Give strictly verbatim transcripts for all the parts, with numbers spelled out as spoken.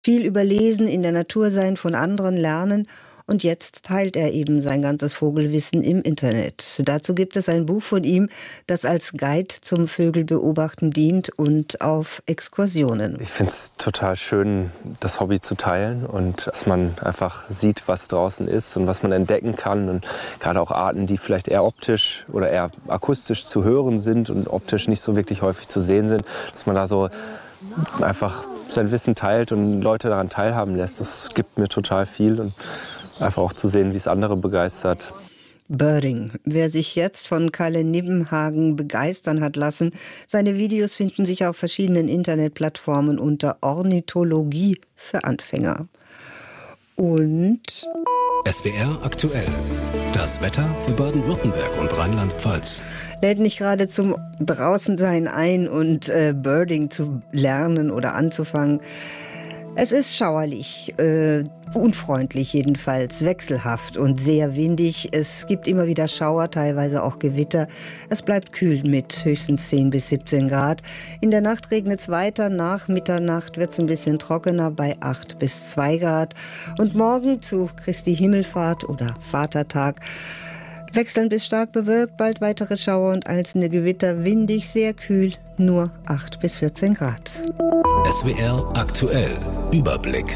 Viel überlesen, in der Natur sein, von anderen lernen. Und jetzt teilt er eben sein ganzes Vogelwissen im Internet. Dazu gibt es ein Buch von ihm, das als Guide zum Vögelbeobachten dient und auf Exkursionen. Ich finde es total schön, das Hobby zu teilen und dass man einfach sieht, was draußen ist und was man entdecken kann. Und gerade auch Arten, die vielleicht eher optisch oder eher akustisch zu hören sind und optisch nicht so wirklich häufig zu sehen sind, dass man da so einfach sein Wissen teilt und Leute daran teilhaben lässt. Das gibt mir total viel und einfach auch zu sehen, wie es andere begeistert. Birding. Wer sich jetzt von Kalle Nibbenhagen begeistern hat lassen, seine Videos finden sich auf verschiedenen Internetplattformen unter Ornithologie für Anfänger. Und S W R aktuell. Das Wetter für Baden-Württemberg und Rheinland-Pfalz. Lädt nicht gerade zum Draußensein ein und äh, Birding zu lernen oder anzufangen. Es ist schauerlich, äh, unfreundlich jedenfalls, wechselhaft und sehr windig. Es gibt immer wieder Schauer, teilweise auch Gewitter. Es bleibt kühl mit höchstens zehn bis siebzehn Grad. In der Nacht regnet es weiter, nach Mitternacht wird es ein bisschen trockener bei acht bis zwei Grad. Und morgen zu Christi Himmelfahrt oder Vatertag wechseln bis stark bewölkt, bald weitere Schauer und einzelne Gewitter, windig, sehr kühl, nur acht bis vierzehn Grad. S W R aktuell. Überblick.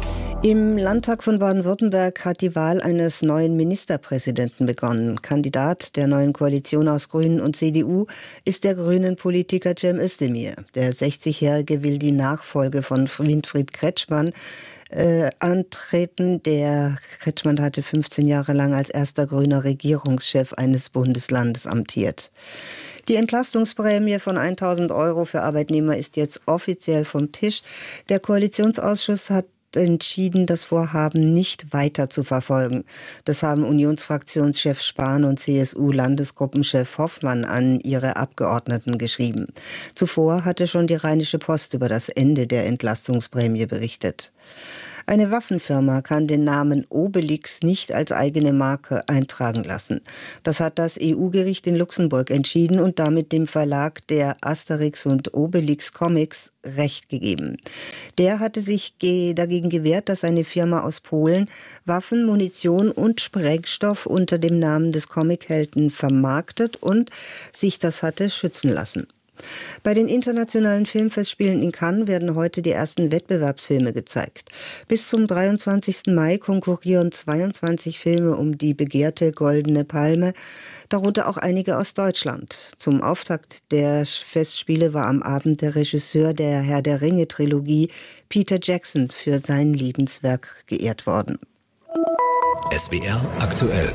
Im Landtag von Baden-Württemberg hat die Wahl eines neuen Ministerpräsidenten begonnen. Kandidat der neuen Koalition aus Grünen und C D U ist der grünen Politiker Cem Özdemir. Der sechzigjährige will die Nachfolge von Winfried Kretschmann äh, antreten. Der Kretschmann hatte fünfzehn Jahre lang als erster grüner Regierungschef eines Bundeslandes amtiert. Die Entlastungsprämie von tausend Euro für Arbeitnehmer ist jetzt offiziell vom Tisch. Der Koalitionsausschuss hat entschieden, das Vorhaben nicht weiter zu verfolgen. Das haben Unionsfraktionschef Spahn und C S U-Landesgruppenchef Hoffmann an ihre Abgeordneten geschrieben. Zuvor hatte schon die Rheinische Post über das Ende der Entlastungsprämie berichtet. Eine Waffenfirma kann den Namen Obelix nicht als eigene Marke eintragen lassen. Das hat das E U-Gericht in Luxemburg entschieden und damit dem Verlag der Asterix und Obelix Comics Recht gegeben. Der hatte sich ge- dagegen gewehrt, dass eine Firma aus Polen Waffen, Munition und Sprengstoff unter dem Namen des Comichelden vermarktet und sich das hatte schützen lassen. Bei den internationalen Filmfestspielen in Cannes werden heute die ersten Wettbewerbsfilme gezeigt. Bis zum dreiundzwanzigsten Mai konkurrieren zweiundzwanzig Filme um die begehrte Goldene Palme, darunter auch einige aus Deutschland. Zum Auftakt der Festspiele war am Abend der Regisseur der Herr der Ringe-Trilogie, Peter Jackson, für sein Lebenswerk geehrt worden. S W R aktuell.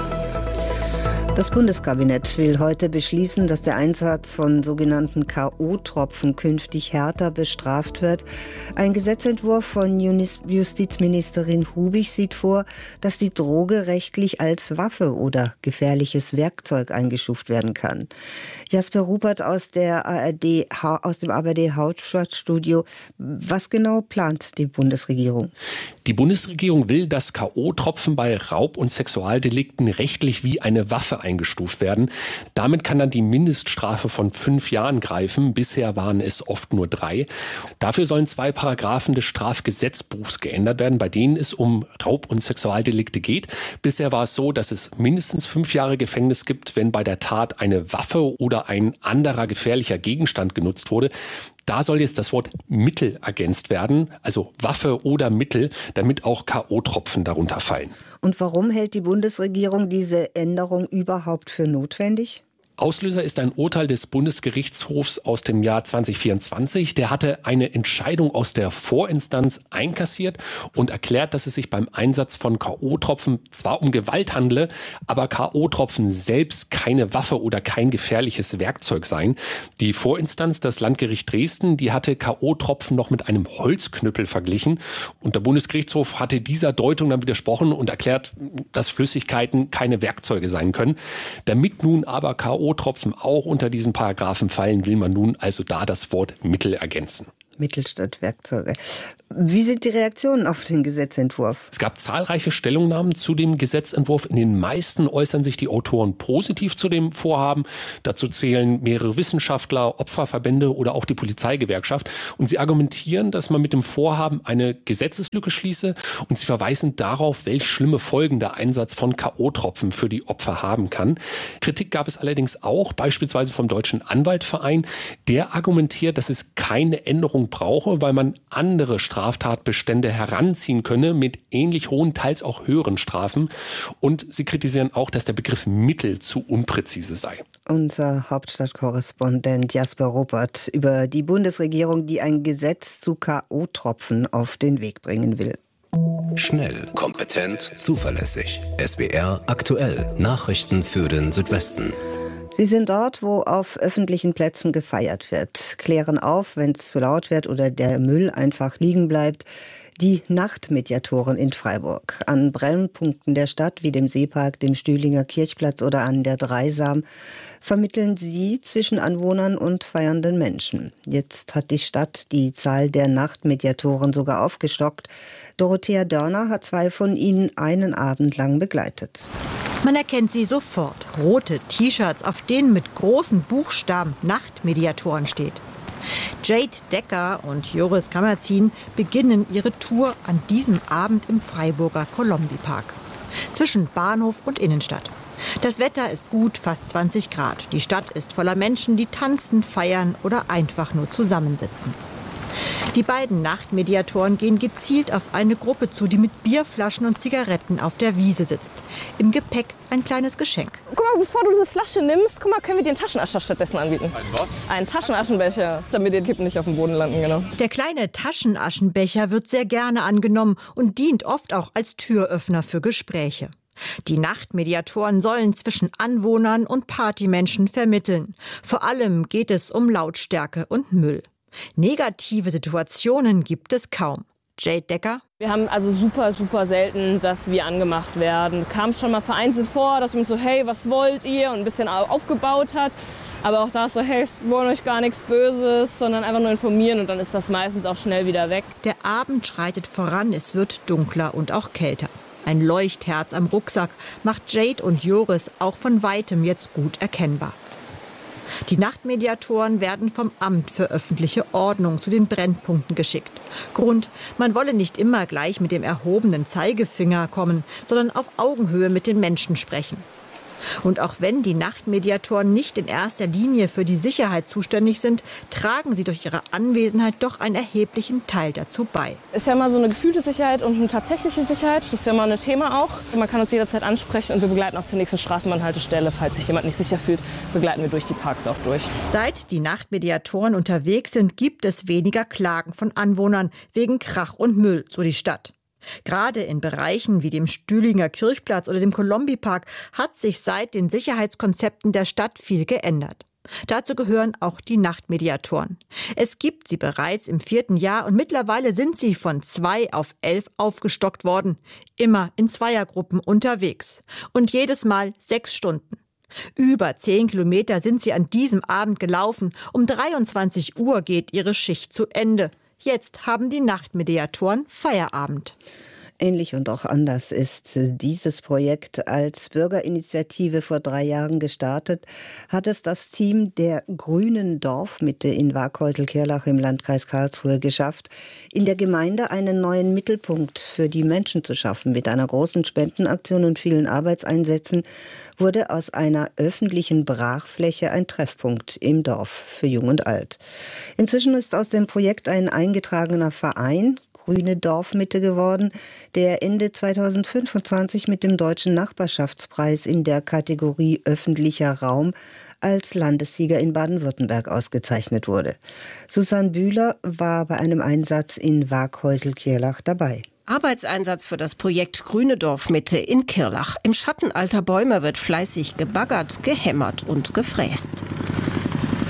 Das Bundeskabinett will heute beschließen, dass der Einsatz von sogenannten K O-Tropfen künftig härter bestraft wird. Ein Gesetzentwurf von Justizministerin Hubig sieht vor, dass die Droge rechtlich als Waffe oder gefährliches Werkzeug eingestuft werden kann. Jasper Rupert aus der A R D, aus dem A R D Hauptstadtstudio. Was genau plant die Bundesregierung? Die Bundesregierung will, dass K O-Tropfen bei Raub- und Sexualdelikten rechtlich wie eine Waffe eingestuft werden. Damit kann dann die Mindeststrafe von fünf Jahren greifen. Bisher waren es oft nur drei. Dafür sollen zwei Paragraphen des Strafgesetzbuchs geändert werden, bei denen es um Raub- und Sexualdelikte geht. Bisher war es so, dass es mindestens fünf Jahre Gefängnis gibt, wenn bei der Tat eine Waffe oder ein anderer gefährlicher Gegenstand genutzt wurde. Da soll jetzt das Wort Mittel ergänzt werden, also Waffe oder Mittel, damit auch K O-Tropfen darunter fallen. Und warum hält die Bundesregierung diese Änderung überhaupt für notwendig? Auslöser ist ein Urteil des Bundesgerichtshofs aus dem Jahr zwanzig vierundzwanzig. Der hatte eine Entscheidung aus der Vorinstanz einkassiert und erklärt, dass es sich beim Einsatz von K O-Tropfen zwar um Gewalt handle, aber K O-Tropfen selbst keine Waffe oder kein gefährliches Werkzeug seien. Die Vorinstanz, das Landgericht Dresden, die hatte K O-Tropfen noch mit einem Holzknüppel verglichen. Und der Bundesgerichtshof hatte dieser Deutung dann widersprochen und erklärt, dass Flüssigkeiten keine Werkzeuge sein können. Damit nun aber K O-Tropfen auch unter diesen Paragraphen fallen, will man nun also da das Wort Mittel ergänzen. Mittel statt Werkzeuge. Wie sind die Reaktionen auf den Gesetzentwurf? Es gab zahlreiche Stellungnahmen zu dem Gesetzentwurf. In den meisten äußern sich die Autoren positiv zu dem Vorhaben. Dazu zählen mehrere Wissenschaftler, Opferverbände oder auch die Polizeigewerkschaft. Und sie argumentieren, dass man mit dem Vorhaben eine Gesetzeslücke schließe. Und sie verweisen darauf, welche schlimme Folgen der Einsatz von K O-Tropfen für die Opfer haben kann. Kritik gab es allerdings auch, beispielsweise vom Deutschen Anwaltverein. Der argumentiert, dass es keine Änderung brauche, weil man andere Strafen Straftatbestände heranziehen könne mit ähnlich hohen, teils auch höheren Strafen. Und sie kritisieren auch, dass der Begriff Mittel zu unpräzise sei. Unser Hauptstadtkorrespondent Jasper Ruppert über die Bundesregierung, die ein Gesetz zu K O-Tropfen auf den Weg bringen will. Schnell, kompetent, zuverlässig. S W R aktuell. Nachrichten für den Südwesten. Sie sind dort, wo auf öffentlichen Plätzen gefeiert wird, klären auf, wenn es zu laut wird oder der Müll einfach liegen bleibt. Die Nachtmediatoren in Freiburg. An Brennpunkten der Stadt wie dem Seepark, dem Stühlinger Kirchplatz oder an der Dreisam vermitteln sie zwischen Anwohnern und feiernden Menschen. Jetzt hat die Stadt die Zahl der Nachtmediatoren sogar aufgestockt. Dorothea Dörner hat zwei von ihnen einen Abend lang begleitet. Man erkennt sie sofort. Rote T-Shirts, auf denen mit großen Buchstaben Nachtmediatoren steht. Jade Decker und Joris Kammerzin beginnen ihre Tour an diesem Abend im Freiburger Kolombi-Park. Zwischen Bahnhof und Innenstadt. Das Wetter ist gut, fast zwanzig Grad. Die Stadt ist voller Menschen, die tanzen, feiern oder einfach nur zusammensitzen. Die beiden Nachtmediatoren gehen gezielt auf eine Gruppe zu, die mit Bierflaschen und Zigaretten auf der Wiese sitzt. Im Gepäck ein kleines Geschenk. Guck mal, bevor du diese Flasche nimmst, guck mal, können wir dir einen Taschenascher stattdessen anbieten. Ein was? Einen Taschenaschenbecher, damit die Kippen nicht auf dem Boden landen, genau. Der kleine Taschenaschenbecher wird sehr gerne angenommen und dient oft auch als Türöffner für Gespräche. Die Nachtmediatoren sollen zwischen Anwohnern und Partymenschen vermitteln. Vor allem geht es um Lautstärke und Müll. Negative Situationen gibt es kaum. Jade Decker. Wir haben also super, super selten, dass wir angemacht werden. Kam schon mal vereinzelt vor, dass man so, hey, was wollt ihr? Und ein bisschen aufgebaut hat. Aber auch da ist so, hey, wir wollen euch gar nichts Böses, sondern einfach nur informieren. Und dann ist das meistens auch schnell wieder weg. Der Abend schreitet voran, es wird dunkler und auch kälter. Ein Leuchtherz am Rucksack macht Jade und Joris auch von weitem jetzt gut erkennbar. Die Nachtmediatoren werden vom Amt für öffentliche Ordnung zu den Brennpunkten geschickt. Grund, man wolle nicht immer gleich mit dem erhobenen Zeigefinger kommen, sondern auf Augenhöhe mit den Menschen sprechen. Und auch wenn die Nachtmediatoren nicht in erster Linie für die Sicherheit zuständig sind, tragen sie durch ihre Anwesenheit doch einen erheblichen Teil dazu bei. Ist ja mal so eine gefühlte Sicherheit und eine tatsächliche Sicherheit. Das ist ja mal ein Thema auch. Man kann uns jederzeit ansprechen und wir begleiten auch zur nächsten Straßenbahnhaltestelle. Falls sich jemand nicht sicher fühlt, begleiten wir durch die Parks auch durch. Seit die Nachtmediatoren unterwegs sind, gibt es weniger Klagen von Anwohnern wegen Krach und Müll, so die Stadt. Gerade in Bereichen wie dem Stühlinger Kirchplatz oder dem Kolombi-Park hat sich seit den Sicherheitskonzepten der Stadt viel geändert. Dazu gehören auch die Nachtmediatoren. Es gibt sie bereits im vierten Jahr und mittlerweile sind sie von zwei auf elf aufgestockt worden. Immer in Zweiergruppen unterwegs. Und jedes Mal sechs Stunden. Über zehn Kilometer sind sie an diesem Abend gelaufen. Um dreiundzwanzig Uhr geht ihre Schicht zu Ende. Jetzt haben die Nachtmediatoren Feierabend. Ähnlich und auch anders ist dieses Projekt. Als Bürgerinitiative vor drei Jahren gestartet, hat es das Team der Grünen Dorfmitte in Waghäusel-Kirlach im Landkreis Karlsruhe geschafft, in der Gemeinde einen neuen Mittelpunkt für die Menschen zu schaffen. Mit einer großen Spendenaktion und vielen Arbeitseinsätzen wurde aus einer öffentlichen Brachfläche ein Treffpunkt im Dorf für Jung und Alt. Inzwischen ist aus dem Projekt ein eingetragener Verein, Grüne Dorfmitte, geworden, der Ende zweitausendfünfundzwanzig mit dem Deutschen Nachbarschaftspreis in der Kategorie öffentlicher Raum als Landessieger in Baden-Württemberg ausgezeichnet wurde. Susanne Bühler war bei einem Einsatz in Waghäusel-Kirlach dabei. Arbeitseinsatz für das Projekt Grüne Dorfmitte in Kirlach. Im Schatten alter Bäume wird fleißig gebaggert, gehämmert und gefräst.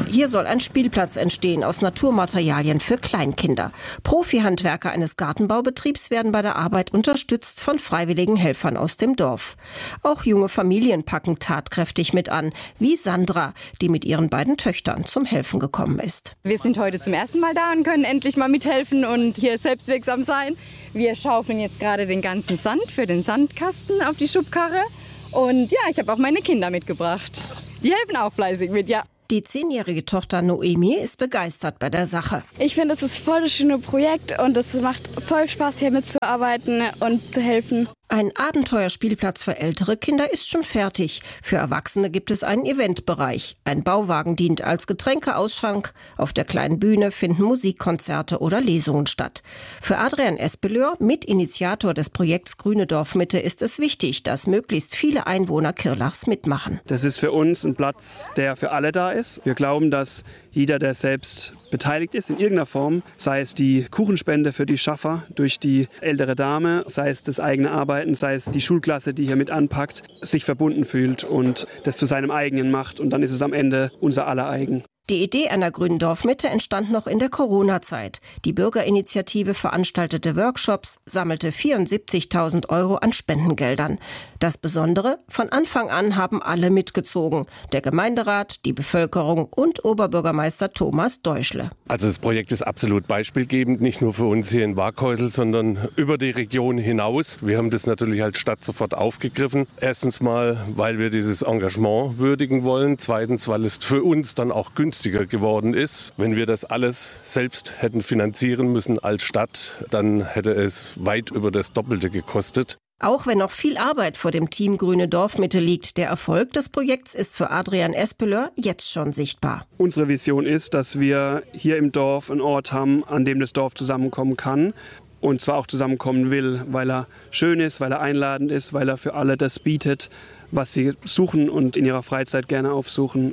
Hier soll ein Spielplatz entstehen aus Naturmaterialien für Kleinkinder. Profi-Handwerker eines Gartenbaubetriebs werden bei der Arbeit unterstützt von freiwilligen Helfern aus dem Dorf. Auch junge Familien packen tatkräftig mit an, wie Sandra, die mit ihren beiden Töchtern zum Helfen gekommen ist. Wir sind heute zum ersten Mal da und können endlich mal mithelfen und hier selbstwirksam sein. Wir schaufeln jetzt gerade den ganzen Sand für den Sandkasten auf die Schubkarre. Und ja, ich habe auch meine Kinder mitgebracht. Die helfen auch fleißig mit, ja. Die zehnjährige Tochter Noemi ist begeistert bei der Sache. Ich finde, es ist voll das schöne Projekt und es macht voll Spaß, hier mitzuarbeiten und zu helfen. Ein Abenteuerspielplatz für ältere Kinder ist schon fertig. Für Erwachsene gibt es einen Eventbereich. Ein Bauwagen dient als Getränkeausschank. Auf der kleinen Bühne finden Musikkonzerte oder Lesungen statt. Für Adrian Espeleur, Mitinitiator des Projekts Grüne Dorfmitte, ist es wichtig, dass möglichst viele Einwohner Kirlachs mitmachen. Das ist für uns ein Platz, der für alle da ist. Wir glauben, dass jeder, der selbst beteiligt ist in irgendeiner Form, sei es die Kuchenspende für die Schaffer durch die ältere Dame, sei es das eigene Arbeiten, sei es die Schulklasse, die hier mit anpackt, sich verbunden fühlt und das zu seinem eigenen macht. Und dann ist es am Ende unser aller eigen. Die Idee einer grünen Dorfmitte entstand noch in der Corona-Zeit. Die Bürgerinitiative veranstaltete Workshops, sammelte vierundsiebzigtausend Euro an Spendengeldern. Das Besondere, von Anfang an haben alle mitgezogen. Der Gemeinderat, die Bevölkerung und Oberbürgermeister Thomas Deuschle. Also das Projekt ist absolut beispielgebend, nicht nur für uns hier in Waghäusel, sondern über die Region hinaus. Wir haben das natürlich als Stadt sofort aufgegriffen. Erstens mal, weil wir dieses Engagement würdigen wollen. Zweitens, weil es für uns dann auch günstiger geworden ist. Wenn wir das alles selbst hätten finanzieren müssen als Stadt, dann hätte es weit über das Doppelte gekostet. Auch wenn noch viel Arbeit vor dem Team Grüne Dorfmitte liegt, der Erfolg des Projekts ist für Adrian Espeleur jetzt schon sichtbar. Unsere Vision ist, dass wir hier im Dorf einen Ort haben, an dem das Dorf zusammenkommen kann. Und zwar auch zusammenkommen will, weil er schön ist, weil er einladend ist, weil er für alle das bietet, was sie suchen und in ihrer Freizeit gerne aufsuchen.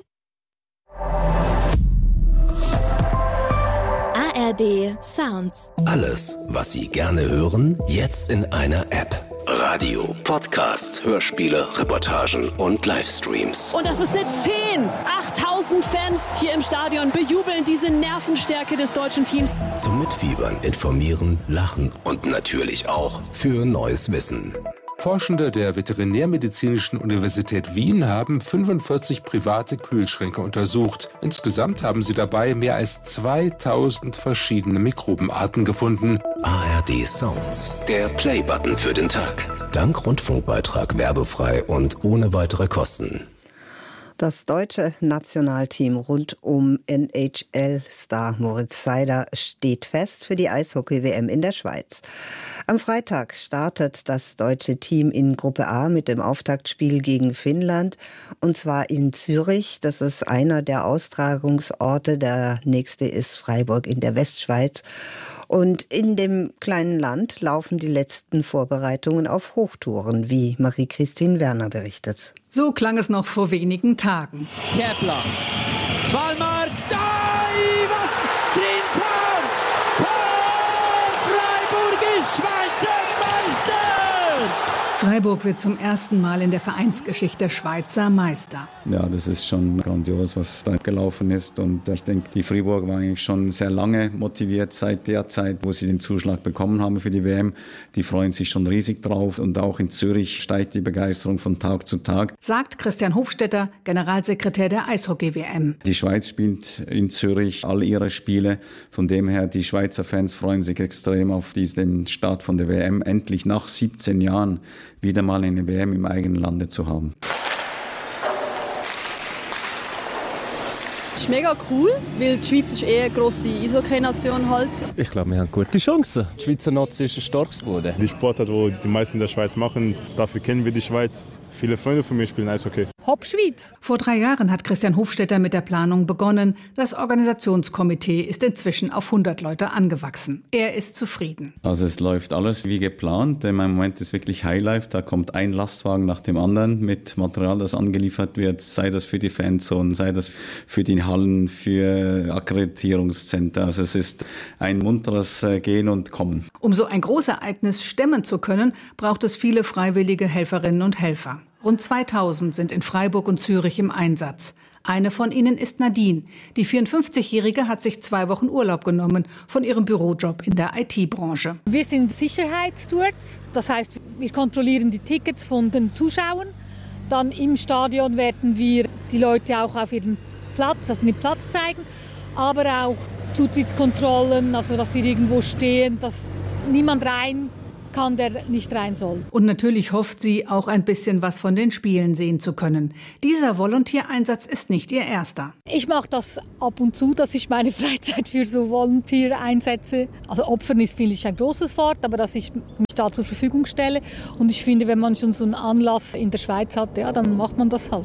A R D Sounds. Alles, was Sie gerne hören, jetzt in einer App. Radio, Podcast, Hörspiele, Reportagen und Livestreams. Und das ist eine zehn. achttausend Fans hier im Stadion bejubeln diese Nervenstärke des deutschen Teams. Zum Mitfiebern, Informieren, Lachen und natürlich auch für neues Wissen. Forschende der Veterinärmedizinischen Universität Wien haben fünfundvierzig private Kühlschränke untersucht. Insgesamt haben sie dabei mehr als zweitausend verschiedene Mikrobenarten gefunden. A R D Sounds, der Play-Button für den Tag. Dank Rundfunkbeitrag werbefrei und ohne weitere Kosten. Das deutsche Nationalteam rund um N H L-Star Moritz Seider steht fest für die Eishockey-W M in der Schweiz. Am Freitag startet das deutsche Team in Gruppe A mit dem Auftaktspiel gegen Finnland, und zwar in Zürich. Das ist einer der Austragungsorte. Der nächste ist Freiburg in der Westschweiz. Und in dem kleinen Land laufen die letzten Vorbereitungen auf Hochtouren, wie Marie-Christine Werner berichtet. So klang es noch vor wenigen Tagen. Kepler, Ballmark, da, was, Trintor, Tor, Freiburg ist Schweizer Meister! Freiburg wird zum ersten Mal in der Vereinsgeschichte Schweizer Meister. Ja, das ist schon grandios, was da gelaufen ist. Und ich denke, die Freiburg war eigentlich schon sehr lange motiviert seit der Zeit, wo sie den Zuschlag bekommen haben für die W M. Die freuen sich schon riesig drauf. Und auch in Zürich steigt die Begeisterung von Tag zu Tag. Sagt Christian Hofstetter, Generalsekretär der Eishockey-W M. Die Schweiz spielt in Zürich all ihre Spiele. Von dem her, die Schweizer Fans freuen sich extrem auf diesen Start von der W M. Endlich nach siebzehn Jahren wieder mal eine W M im eigenen Lande zu haben. Das ist mega cool, weil die Schweiz ist eher eine grosse Eishockey-Nation halt. Ich glaube, wir haben gute Chancen. Die Schweizer Nazi ist ein starkes Boden. Die Sportart, die die meisten in der Schweiz machen, dafür kennen wir die Schweiz. Viele Freunde von mir spielen Eishockey. Hopp Schweiz! Vor drei Jahren hat Christian Hofstetter mit der Planung begonnen. Das Organisationskomitee ist inzwischen auf hundert Leute angewachsen. Er ist zufrieden. Also es läuft alles wie geplant. Im Moment ist wirklich Highlife. Da kommt ein Lastwagen nach dem anderen mit Material, das angeliefert wird. Sei das für die Fanzonen, sei das für die Hallen, für Akkreditierungszentren. Also es ist ein munteres Gehen und Kommen. Um so ein Großereignis stemmen zu können, braucht es viele freiwillige Helferinnen und Helfer. Rund zweitausend sind in Freiburg und Zürich im Einsatz. Eine von ihnen ist Nadine. Die vierundfünfzigjährige hat sich zwei Wochen Urlaub genommen von ihrem Bürojob in der I T-Branche. Wir sind Sicherheitsstewards. Das heißt, wir kontrollieren die Tickets von den Zuschauern. Dann im Stadion werden wir die Leute auch auf ihren Platz, also den Platz zeigen. Aber auch Zutrittskontrollen, also dass wir irgendwo stehen, dass niemand rein kann, der nicht rein soll. Und natürlich hofft sie, auch ein bisschen was von den Spielen sehen zu können. Dieser Volunteereinsatz ist nicht ihr erster. Ich mache das ab und zu, dass ich meine Freizeit für so Volunteer einsetze. Also Opfern ist, finde ich, ein großes Wort, aber dass ich mich da zur Verfügung stelle. Und ich finde, wenn man schon so einen Anlass in der Schweiz hat, ja, dann macht man das halt.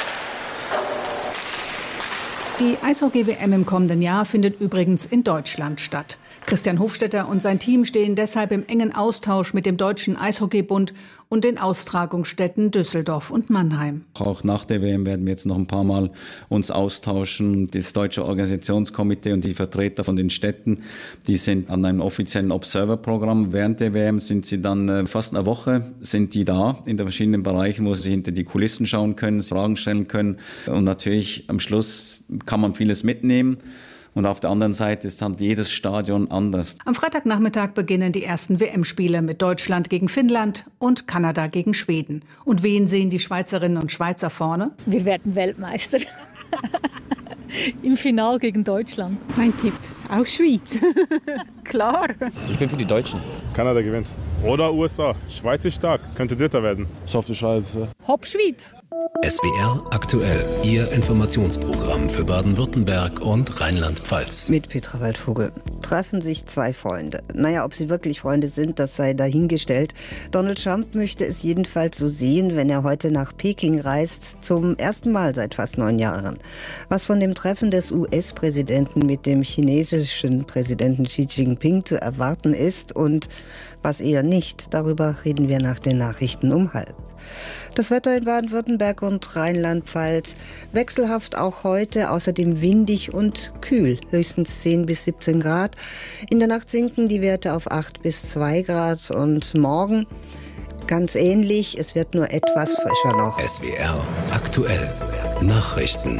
Die Eishockey-W M im kommenden Jahr findet übrigens in Deutschland statt. Christian Hofstetter und sein Team stehen deshalb im engen Austausch mit dem Deutschen Eishockeybund und den Austragungsstätten Düsseldorf und Mannheim. Auch nach der W M werden wir jetzt noch ein paar Mal uns austauschen. Das Deutsche Organisationskomitee und die Vertreter von den Städten, die sind an einem offiziellen Observer-Programm. Während der W M sind sie dann äh, fast eine Woche sind die da in den verschiedenen Bereichen, wo sie hinter die Kulissen schauen können, Fragen stellen können. Und natürlich am Schluss kann man vieles mitnehmen. Und auf der anderen Seite ist dann jedes Stadion anders. Am Freitagnachmittag beginnen die ersten W M-Spiele mit Deutschland gegen Finnland und Kanada gegen Schweden. Und wen sehen die Schweizerinnen und Schweizer vorne? Wir werden Weltmeister. Im Finale gegen Deutschland. Mein Tipp, auch Schweiz. Klar. Ich bin für die Deutschen. Kanada gewinnt. Oder U S A. Schweiz ist stark, könnte Dritter werden. Ich hoffe, die Schweiz. Ja. Hopp Schweiz. S W R aktuell, Ihr Informationsprogramm für Baden-Württemberg und Rheinland-Pfalz. Mit Petra Waldvogel. Treffen sich zwei Freunde. Naja, ob sie wirklich Freunde sind, das sei dahingestellt. Donald Trump möchte es jedenfalls so sehen, wenn er heute nach Peking reist, zum ersten Mal seit fast neun Jahren. Was von dem Treffen des U S-Präsidenten mit dem chinesischen Präsidenten Xi Jinping zu erwarten ist und was eher nicht, darüber reden wir nach den Nachrichten um halb. Das Wetter in Baden-Württemberg und Rheinland-Pfalz wechselhaft auch heute, außerdem windig und kühl, höchstens zehn bis siebzehn Grad. In der Nacht sinken die Werte auf acht bis zwei Grad und morgen ganz ähnlich, es wird nur etwas frischer noch. S W R aktuell, Nachrichten.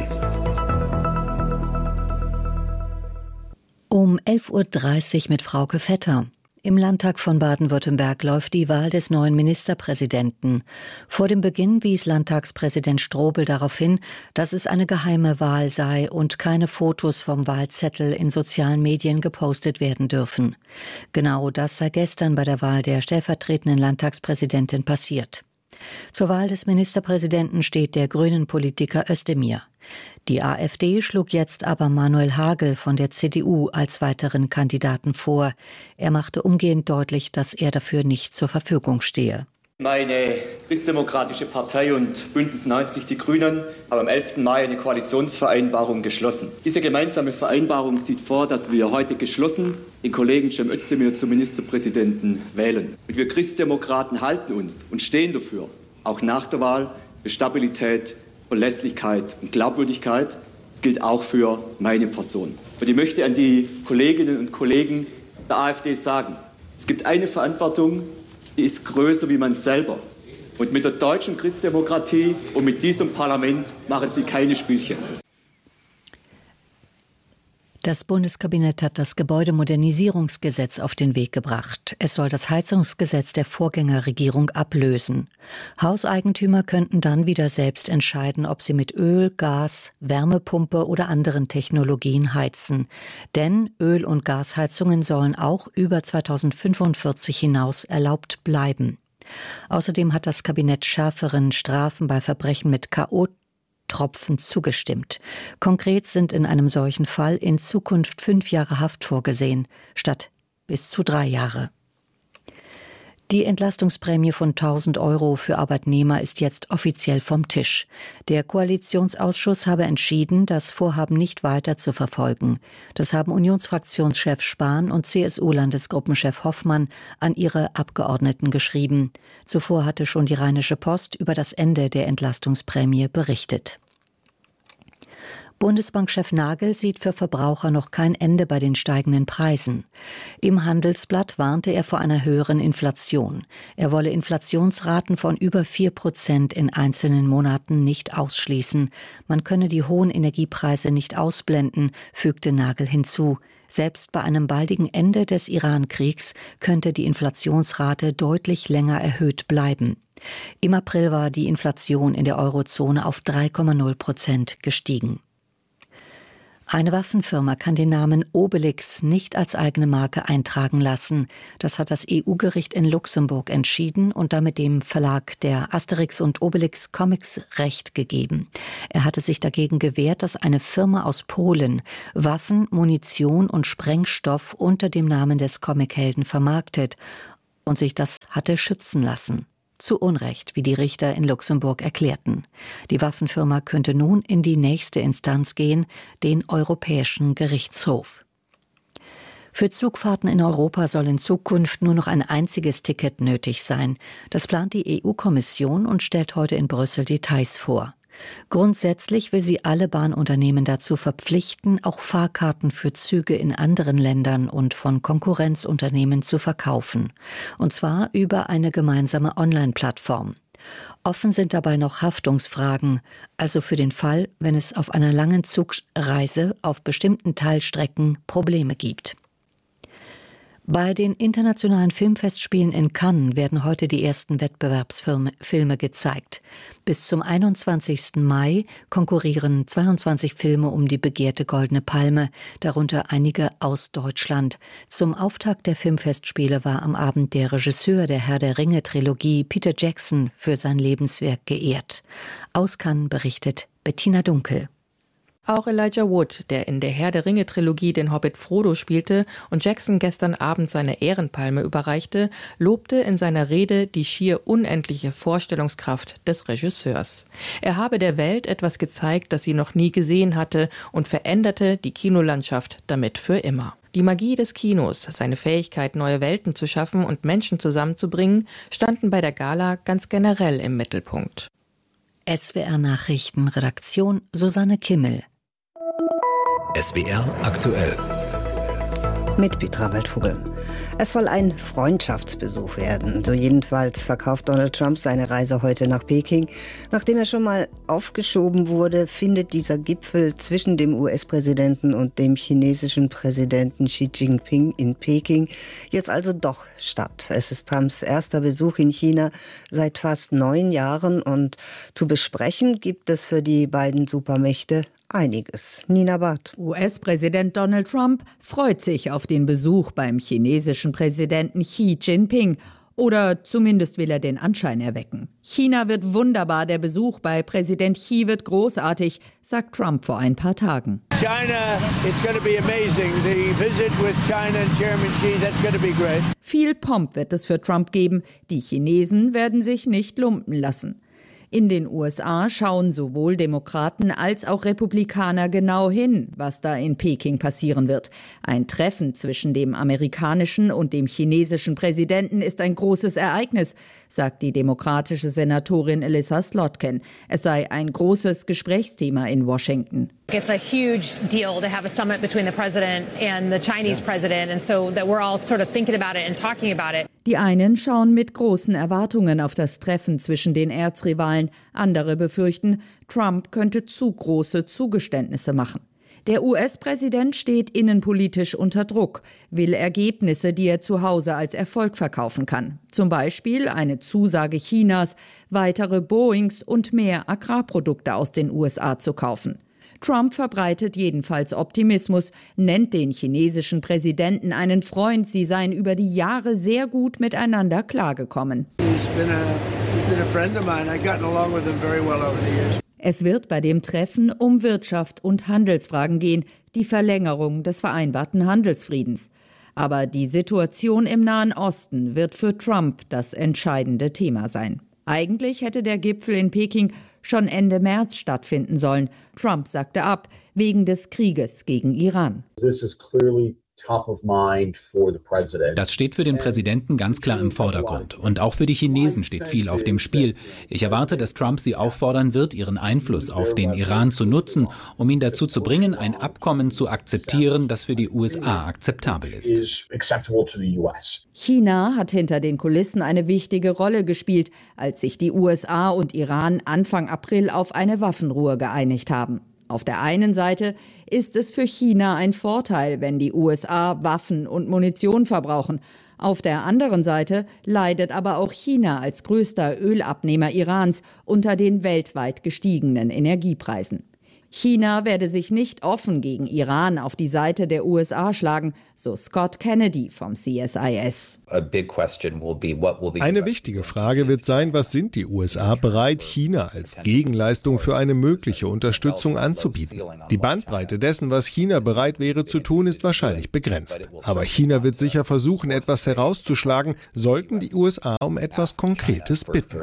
Um elf Uhr dreißig mit Frauke Vetter. Im Landtag von Baden-Württemberg läuft die Wahl des neuen Ministerpräsidenten. Vor dem Beginn wies Landtagspräsident Strobel darauf hin, dass es eine geheime Wahl sei und keine Fotos vom Wahlzettel in sozialen Medien gepostet werden dürfen. Genau das sei gestern bei der Wahl der stellvertretenden Landtagspräsidentin passiert. Zur Wahl des Ministerpräsidenten steht der Grünen-Politiker Özdemir. Die AfD schlug jetzt aber Manuel Hagel von der C D U als weiteren Kandidaten vor. Er machte umgehend deutlich, dass er dafür nicht zur Verfügung stehe. Meine christdemokratische Partei und Bündnis neunzig Die Grünen haben am elften Mai eine Koalitionsvereinbarung geschlossen. Diese gemeinsame Vereinbarung sieht vor, dass wir heute geschlossen den Kollegen Cem Özdemir zum Ministerpräsidenten wählen. Und wir Christdemokraten halten uns und stehen dafür, auch nach der Wahl, für Stabilität, Verlässlichkeit und Glaubwürdigkeit. Das gilt auch für meine Person. Und ich möchte an die Kolleginnen und Kollegen der AfD sagen, es gibt eine Verantwortung, die ist größer wie man selber. Und mit der deutschen Christdemokratie und mit diesem Parlament machen sie keine Spielchen. Das Bundeskabinett hat das Gebäudemodernisierungsgesetz auf den Weg gebracht. Es soll das Heizungsgesetz der Vorgängerregierung ablösen. Hauseigentümer könnten dann wieder selbst entscheiden, ob sie mit Öl, Gas, Wärmepumpe oder anderen Technologien heizen. Denn Öl- und Gasheizungen sollen auch über zweitausendfünfundvierzig hinaus erlaubt bleiben. Außerdem hat das Kabinett schärferen Strafen bei Verbrechen mit K O Tropfen zugestimmt. Konkret sind in einem solchen Fall in Zukunft fünf Jahre Haft vorgesehen, statt bis zu drei Jahre. Die Entlastungsprämie von tausend Euro für Arbeitnehmer ist jetzt offiziell vom Tisch. Der Koalitionsausschuss habe entschieden, das Vorhaben nicht weiter zu verfolgen. Das haben Unionsfraktionschef Spahn und C S U-Landesgruppenchef Hoffmann an ihre Abgeordneten geschrieben. Zuvor hatte schon die Rheinische Post über das Ende der Entlastungsprämie berichtet. Bundesbankchef Nagel sieht für Verbraucher noch kein Ende bei den steigenden Preisen. Im Handelsblatt warnte er vor einer höheren Inflation. Er wolle Inflationsraten von über vier Prozent in einzelnen Monaten nicht ausschließen. Man könne die hohen Energiepreise nicht ausblenden, fügte Nagel hinzu. Selbst bei einem baldigen Ende des Iran-Kriegs könnte die Inflationsrate deutlich länger erhöht bleiben. Im April war die Inflation in der Eurozone auf drei Komma null Prozent gestiegen. Eine Waffenfirma kann den Namen Obelix nicht als eigene Marke eintragen lassen. Das hat das E U-Gericht in Luxemburg entschieden und damit dem Verlag der Asterix und Obelix Comics Recht gegeben. Er hatte sich dagegen gewehrt, dass eine Firma aus Polen Waffen, Munition und Sprengstoff unter dem Namen des Comichelden vermarktet und sich das hatte schützen lassen. Zu Unrecht, wie die Richter in Luxemburg erklärten. Die Waffenfirma könnte nun in die nächste Instanz gehen, den Europäischen Gerichtshof. Für Zugfahrten in Europa soll in Zukunft nur noch ein einziges Ticket nötig sein. Das plant die E U-Kommission und stellt heute in Brüssel Details vor. Grundsätzlich will sie alle Bahnunternehmen dazu verpflichten, auch Fahrkarten für Züge in anderen Ländern und von Konkurrenzunternehmen zu verkaufen. Und zwar über eine gemeinsame Online-Plattform. Offen sind dabei noch Haftungsfragen, also für den Fall, wenn es auf einer langen Zugreise auf bestimmten Teilstrecken Probleme gibt. Bei den internationalen Filmfestspielen in Cannes werden heute die ersten Wettbewerbsfilme gezeigt. Bis zum einundzwanzigsten Mai konkurrieren zweiundzwanzig Filme um die begehrte Goldene Palme, darunter einige aus Deutschland. Zum Auftakt der Filmfestspiele war am Abend der Regisseur der Herr der Ringe-Trilogie, Peter Jackson, für sein Lebenswerk geehrt. Aus Cannes berichtet Bettina Dunkel. Auch Elijah Wood, der in der Herr der Ringe-Trilogie den Hobbit Frodo spielte und Jackson gestern Abend seine Ehrenpalme überreichte, lobte in seiner Rede die schier unendliche Vorstellungskraft des Regisseurs. Er habe der Welt etwas gezeigt, das sie noch nie gesehen hatte und veränderte die Kinolandschaft damit für immer. Die Magie des Kinos, seine Fähigkeit, neue Welten zu schaffen und Menschen zusammenzubringen, standen bei der Gala ganz generell im Mittelpunkt. S W R Nachrichten, Redaktion Susanne Kimmel. S W R aktuell. Mit Petra Waldvogel. Es soll ein Freundschaftsbesuch werden. So jedenfalls verkauft Donald Trump seine Reise heute nach Peking. Nachdem er schon mal aufgeschoben wurde, findet dieser Gipfel zwischen dem U S-Präsidenten und dem chinesischen Präsidenten Xi Jinping in Peking jetzt also doch statt. Es ist Trumps erster Besuch in China seit fast neun Jahren und zu besprechen gibt es für die beiden Supermächte einiges. Nina Barth. U S-Präsident Donald Trump freut sich auf den Besuch beim chinesischen Präsidenten Xi Jinping. Oder zumindest will er den Anschein erwecken. China wird wunderbar, der Besuch bei Präsident Xi wird großartig, sagt Trump vor ein paar Tagen. China, it's going to be amazing. The visit with China and Chairman Xi, that's going to be great. Viel Pomp wird es für Trump geben. Die Chinesen werden sich nicht lumpen lassen. In den U S A schauen sowohl Demokraten als auch Republikaner genau hin, was da in Peking passieren wird. Ein Treffen zwischen dem amerikanischen und dem chinesischen Präsidenten ist ein großes Ereignis, sagt die demokratische Senatorin Elissa Slotkin. Es sei ein großes Gesprächsthema in Washington. It's a huge deal to have a summit between the president and the Chinese president, and so that we're all sort of thinking about it and talking about it. Die einen schauen mit großen Erwartungen auf das Treffen zwischen den Erzrivalen. Andere befürchten, Trump könnte zu große Zugeständnisse machen. Der U S-Präsident steht innenpolitisch unter Druck, will Ergebnisse, die er zu Hause als Erfolg verkaufen kann. Zum Beispiel eine Zusage Chinas, weitere Boeings und mehr Agrarprodukte aus den U S A zu kaufen. Trump verbreitet jedenfalls Optimismus, nennt den chinesischen Präsidenten einen Freund, sie seien über die Jahre sehr gut miteinander klargekommen. Es wird bei dem Treffen um Wirtschaft und Handelsfragen gehen, die Verlängerung des vereinbarten Handelsfriedens. Aber die Situation im Nahen Osten wird für Trump das entscheidende Thema sein. Eigentlich hätte der Gipfel in Peking schon Ende März stattfinden sollen. Trump sagte ab, wegen des Krieges gegen Iran. This is clearly Das steht für den Präsidenten ganz klar im Vordergrund. Und auch für die Chinesen steht viel auf dem Spiel. Ich erwarte, dass Trump sie auffordern wird, ihren Einfluss auf den Iran zu nutzen, um ihn dazu zu bringen, ein Abkommen zu akzeptieren, das für die U S A akzeptabel ist. China hat hinter den Kulissen eine wichtige Rolle gespielt, als sich die U S A und Iran Anfang April auf eine Waffenruhe geeinigt haben. Auf der einen Seite ist es für China ein Vorteil, wenn die U S A Waffen und Munition verbrauchen. Auf der anderen Seite leidet aber auch China als größter Ölabnehmer Irans unter den weltweit gestiegenen Energiepreisen. China werde sich nicht offen gegen Iran auf die Seite der U S A schlagen, so Scott Kennedy vom C S I S. Eine wichtige Frage wird sein, was sind die U S A bereit, China als Gegenleistung für eine mögliche Unterstützung anzubieten? Die Bandbreite dessen, was China bereit wäre zu tun, ist wahrscheinlich begrenzt. Aber China wird sicher versuchen, etwas herauszuschlagen, sollten die U S A um etwas Konkretes bitten.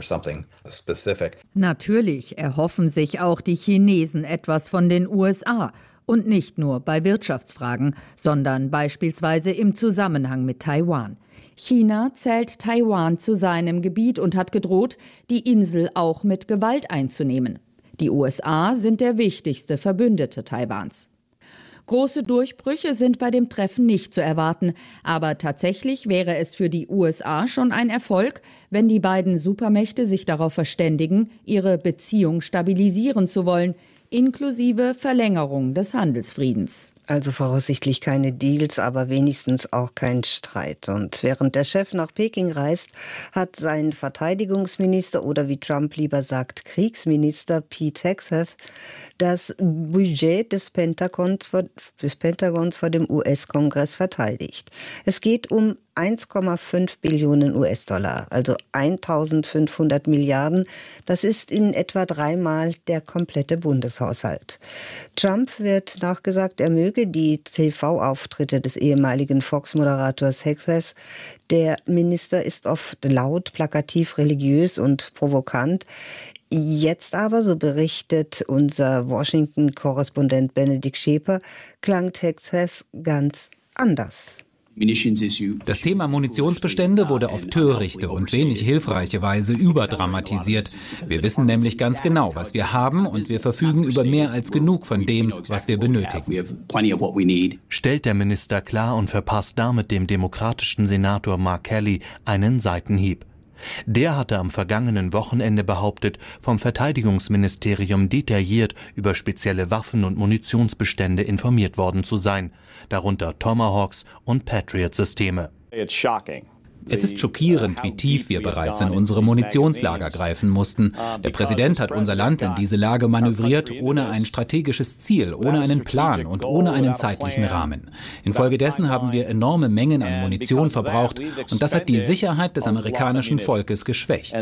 Natürlich erhoffen sich auch die Chinesen etwas von den U S A. Und nicht nur bei Wirtschaftsfragen, sondern beispielsweise im Zusammenhang mit Taiwan. China zählt Taiwan zu seinem Gebiet und hat gedroht, die Insel auch mit Gewalt einzunehmen. Die U S A sind der wichtigste Verbündete Taiwans. Große Durchbrüche sind bei dem Treffen nicht zu erwarten, aber tatsächlich wäre es für die U S A schon ein Erfolg, wenn die beiden Supermächte sich darauf verständigen, ihre Beziehung stabilisieren zu wollen, inklusive Verlängerung des Handelsfriedens. Also voraussichtlich keine Deals, aber wenigstens auch kein Streit. Und während der Chef nach Peking reist, hat sein Verteidigungsminister oder wie Trump lieber sagt, Kriegsminister Pete Hegseth das Budget des Pentagons, des Pentagons vor dem U S-Kongress verteidigt. Es geht um eins Komma fünf Billionen U S-Dollar, also eintausendfünfhundert Milliarden. Das ist in etwa dreimal der komplette Bundeshaushalt. Trump wird nachgesagt, er möge die T V-Auftritte des ehemaligen Fox-Moderators Hegseth. Der Minister ist oft laut, plakativ, religiös und provokant. Jetzt aber, so berichtet unser Washington-Korrespondent Benedikt Scheper, klang Hegseth ganz anders. Das Thema Munitionsbestände wurde auf törichte und wenig hilfreiche Weise überdramatisiert. Wir wissen nämlich ganz genau, was wir haben, und wir verfügen über mehr als genug von dem, was wir benötigen. Stellt der Minister klar und verpasst damit dem demokratischen Senator Mark Kelly einen Seitenhieb. Der hatte am vergangenen Wochenende behauptet, vom Verteidigungsministerium detailliert über spezielle Waffen- und Munitionsbestände informiert worden zu sein, darunter Tomahawks und Patriot-Systeme. Es ist schockierend, wie tief wir bereits in unsere Munitionslager greifen mussten. Der Präsident hat unser Land in diese Lage manövriert, ohne ein strategisches Ziel, ohne einen Plan und ohne einen zeitlichen Rahmen. Infolgedessen haben wir enorme Mengen an Munition verbraucht, und das hat die Sicherheit des amerikanischen Volkes geschwächt.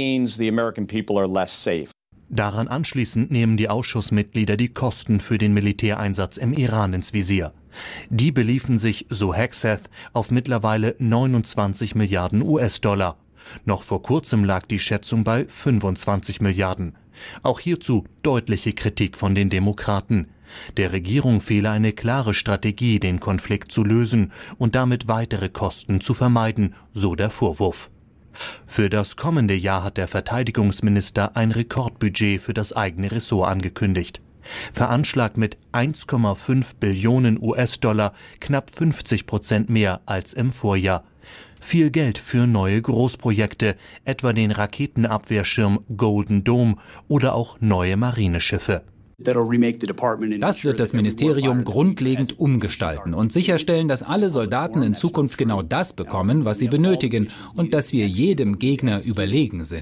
Daran anschließend nehmen die Ausschussmitglieder die Kosten für den Militäreinsatz im Iran ins Visier. Die beliefen sich, so Hegseth, auf mittlerweile neunundzwanzig Milliarden U S-Dollar. Noch vor kurzem lag die Schätzung bei fünfundzwanzig Milliarden. Auch hierzu deutliche Kritik von den Demokraten. Der Regierung fehle eine klare Strategie, den Konflikt zu lösen und damit weitere Kosten zu vermeiden, so der Vorwurf. Für das kommende Jahr hat der Verteidigungsminister ein Rekordbudget für das eigene Ressort angekündigt. Veranschlagt mit eins Komma fünf Billionen U S-Dollar, knapp fünfzig Prozent mehr als im Vorjahr. Viel Geld für neue Großprojekte, etwa den Raketenabwehrschirm Golden Dome oder auch neue Marineschiffe. Das wird das Ministerium grundlegend umgestalten und sicherstellen, dass alle Soldaten in Zukunft genau das bekommen, was sie benötigen, und dass wir jedem Gegner überlegen sind.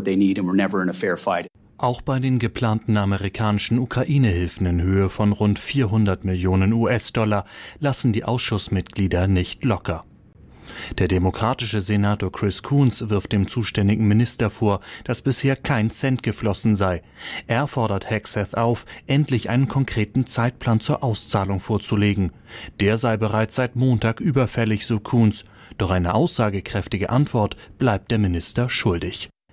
Auch bei den geplanten amerikanischen Ukraine-Hilfen in Höhe von rund vierhundert Millionen U S-Dollar lassen die Ausschussmitglieder nicht locker. Der demokratische Senator Chris Coons wirft dem zuständigen Minister vor, dass bisher kein Cent geflossen sei. Er fordert Hegseth auf, endlich einen konkreten Zeitplan zur Auszahlung vorzulegen. Der sei bereits seit Montag überfällig, so Coons. Doch eine aussagekräftige Antwort bleibt der Minister schuldig.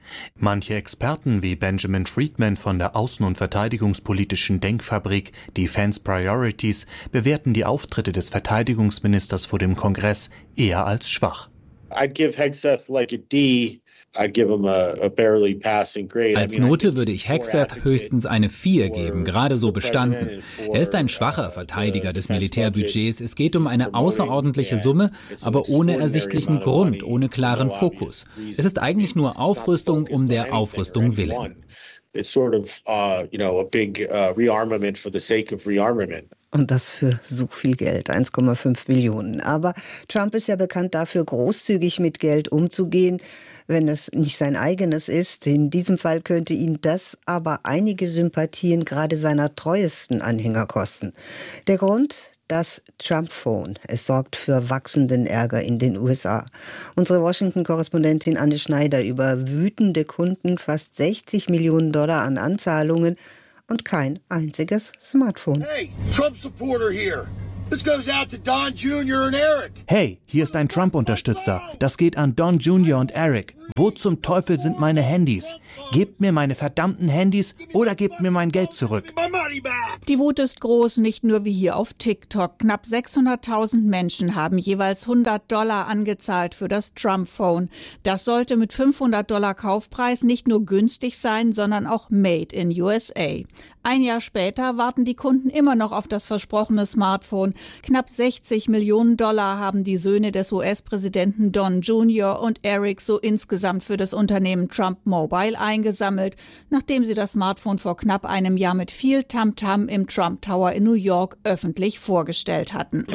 Manche Experten wie Benjamin Friedman von der außen- und verteidigungspolitischen Denkfabrik Defense Priorities bewerten die Auftritte des Verteidigungsministers vor dem Kongress eher als schwach. I'd give Hegseth like a D. I'd give him a, a barely passing grade. Als Note würde ich Hegseth höchstens eine vier geben, gerade so bestanden. Er ist ein schwacher Verteidiger des Militärbudgets. Es geht um eine außerordentliche Summe, aber ohne ersichtlichen Grund, ohne klaren Fokus. Es ist eigentlich nur Aufrüstung um der Aufrüstung willen. It's sort of, uh, you know, a big uh, rearmament for the sake of rearmament. Und das für so viel Geld, eins Komma fünf Billionen. Aber Trump ist ja bekannt dafür, großzügig mit Geld umzugehen, wenn es nicht sein eigenes ist. In diesem Fall könnte ihn das aber einige Sympathien gerade seiner treuesten Anhänger kosten. Der Grund? Das Trump-Phone. Es sorgt für wachsenden Ärger in den U S A. Unsere Washington-Korrespondentin Anne Schneider über wütende Kunden, fast sechzig Millionen Dollar an Anzahlungen und kein einziges Smartphone. Hey, Trump-Supporter here. This goes out to Don Junior and Eric. Hey, hier ist ein Trump-Unterstützer. Das geht an Don Junior und Eric. Wo zum Teufel sind meine Handys? Gebt mir meine verdammten Handys oder gebt mir mein Geld zurück. Die Wut ist groß, nicht nur wie hier auf TikTok. Knapp sechshunderttausend Menschen haben jeweils hundert Dollar angezahlt für das Trump-Phone. Das sollte mit fünfhundert Dollar Kaufpreis nicht nur günstig sein, sondern auch made in U S A. Ein Jahr später warten die Kunden immer noch auf das versprochene Smartphone. Knapp sechzig Millionen Dollar haben die Söhne des U S-Präsidenten Don Junior und Eric so insgesamt für das Unternehmen Trump Mobile eingesammelt, nachdem sie das Smartphone vor knapp einem Jahr mit viel Tamtam im Trump Tower in New York öffentlich vorgestellt hatten.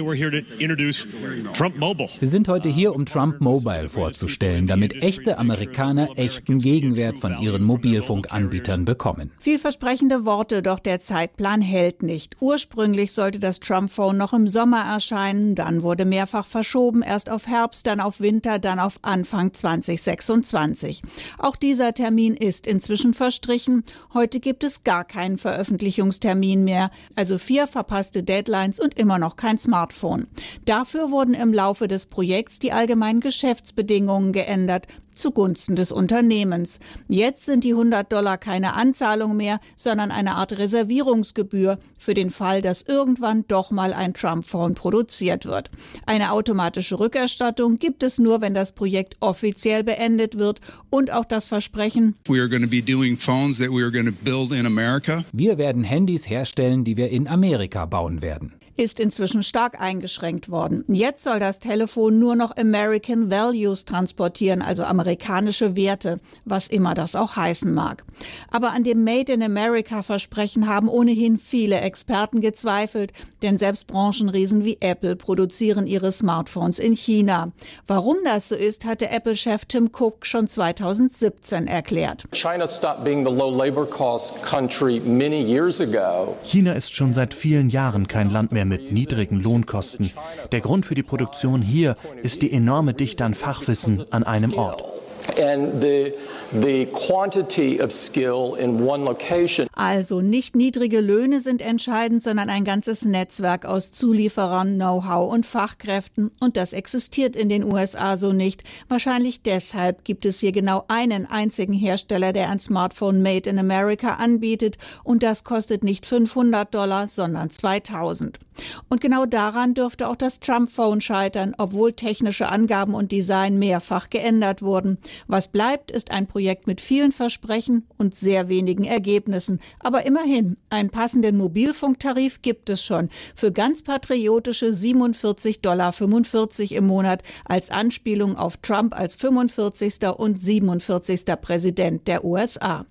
Wir sind heute hier, um Trump Mobile vorzustellen, damit echte Amerikaner echten Gegenwert von ihren Mobilfunkanbietern bekommen. Vielversprechende Worte, doch der Zeitplan hält nicht. Ursprünglich sollte das Trump-Phone noch im Sommer erscheinen, dann wurde mehrfach verschoben, erst auf Herbst, dann auf Winter, dann auf Anfang zwanzig sechsundzwanzig. Auch dieser Termin ist inzwischen verstrichen. Heute gibt es gar keinen Veröffentlichungstermin mehr, also vier verpasste Deadlines und immer noch kein Smartphone. Dafür wurden im Laufe des Projekts die allgemeinen Geschäftsbedingungen geändert, zugunsten des Unternehmens. Jetzt sind die hundert Dollar keine Anzahlung mehr, sondern eine Art Reservierungsgebühr für den Fall, dass irgendwann doch mal ein Trump-Phone produziert wird. Eine automatische Rückerstattung gibt es nur, wenn das Projekt offiziell beendet wird und auch das Versprechen, We are going to be doing phones that we are going to build in America. Wir werden Handys herstellen, die wir in Amerika bauen werden. Ist inzwischen stark eingeschränkt worden. Jetzt soll das Telefon nur noch American Values transportieren, also amerikanische Werte, was immer das auch heißen mag. Aber an dem Made in America Versprechen haben ohnehin viele Experten gezweifelt, denn selbst Branchenriesen wie Apple produzieren ihre Smartphones in China. Warum das so ist, hatte Apple-Chef Tim Cook schon zweitausendsiebzehn erklärt. China stopped being the low labor cost country many years ago. China ist schon seit vielen Jahren kein Land mehr mit niedrigen Lohnkosten. Der Grund für die Produktion hier ist die enorme Dichte an Fachwissen an einem Ort. And the, the quantity of skill in one location. Also nicht niedrige Löhne sind entscheidend, sondern ein ganzes Netzwerk aus Zulieferern, Know-how und Fachkräften. Und das existiert in den U S A so nicht. Wahrscheinlich deshalb gibt es hier genau einen einzigen Hersteller, der ein Smartphone Made in America anbietet. Und das kostet nicht fünfhundert Dollar, sondern zweitausend. Und genau daran dürfte auch das Trump-Phone scheitern, obwohl technische Angaben und Design mehrfach geändert wurden. Was bleibt, ist ein Projekt mit vielen Versprechen und sehr wenigen Ergebnissen. Aber immerhin, einen passenden Mobilfunktarif gibt es schon für ganz patriotische siebenundvierzig Komma fünfundvierzig Dollar im Monat als Anspielung auf Trump als fünfundvierzigsten und siebenundvierzigsten Präsident der U S A.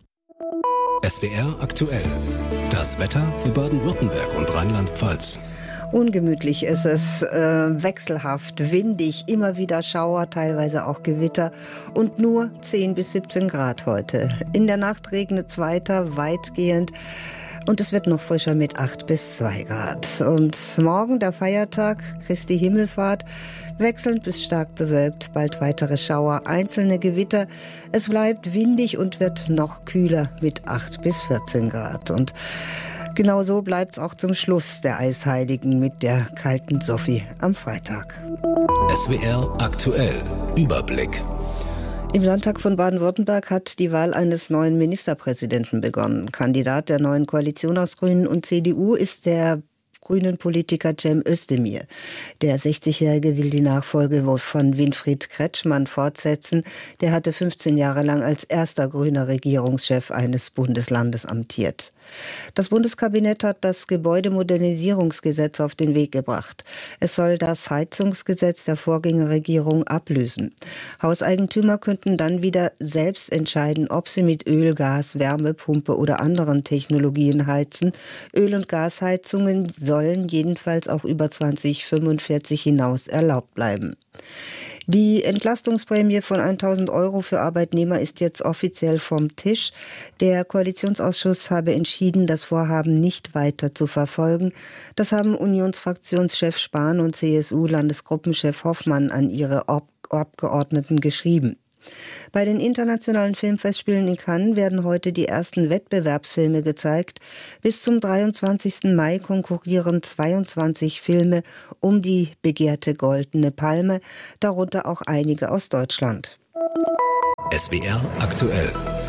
S W R aktuell. Das Wetter für Baden-Württemberg und Rheinland-Pfalz. Ungemütlich ist es, äh, wechselhaft, windig, immer wieder Schauer, teilweise auch Gewitter und nur zehn bis siebzehn Grad heute. In der Nacht regnet es weiter, weitgehend. Und es wird noch frischer mit acht bis zwei Grad. Und morgen der Feiertag, Christi Himmelfahrt, wechselnd bis stark bewölkt, bald weitere Schauer, einzelne Gewitter. Es bleibt windig und wird noch kühler mit acht bis vierzehn Grad. Und genau so bleibt es auch zum Schluss der Eisheiligen mit der kalten Sophie am Freitag. S W R aktuell. Überblick. Im Landtag von Baden-Württemberg hat die Wahl eines neuen Ministerpräsidenten begonnen. Kandidat der neuen Koalition aus Grünen und C D U ist der grünen Politiker Cem Özdemir. Der sechzigjährige will die Nachfolge von Winfried Kretschmann fortsetzen. Der hatte fünfzehn Jahre lang als erster grüner Regierungschef eines Bundeslandes amtiert. Das Bundeskabinett hat das Gebäudemodernisierungsgesetz auf den Weg gebracht. Es soll das Heizungsgesetz der Vorgängerregierung ablösen. Hauseigentümer könnten dann wieder selbst entscheiden, ob sie mit Öl, Gas, Wärmepumpe oder anderen Technologien heizen. Öl- und Gasheizungen sollen jedenfalls auch über zwanzig fünfundvierzig hinaus erlaubt bleiben. Die Entlastungsprämie von tausend Euro für Arbeitnehmer ist jetzt offiziell vom Tisch. Der Koalitionsausschuss habe entschieden, das Vorhaben nicht weiter zu verfolgen. Das haben Unionsfraktionschef Spahn und C S U-Landesgruppenchef Hoffmann an ihre Abgeordneten geschrieben. Bei den internationalen Filmfestspielen in Cannes werden heute die ersten Wettbewerbsfilme gezeigt. Bis zum dreiundzwanzigsten Mai konkurrieren zweiundzwanzig Filme um die begehrte Goldene Palme, darunter auch einige aus Deutschland. S W R aktuell.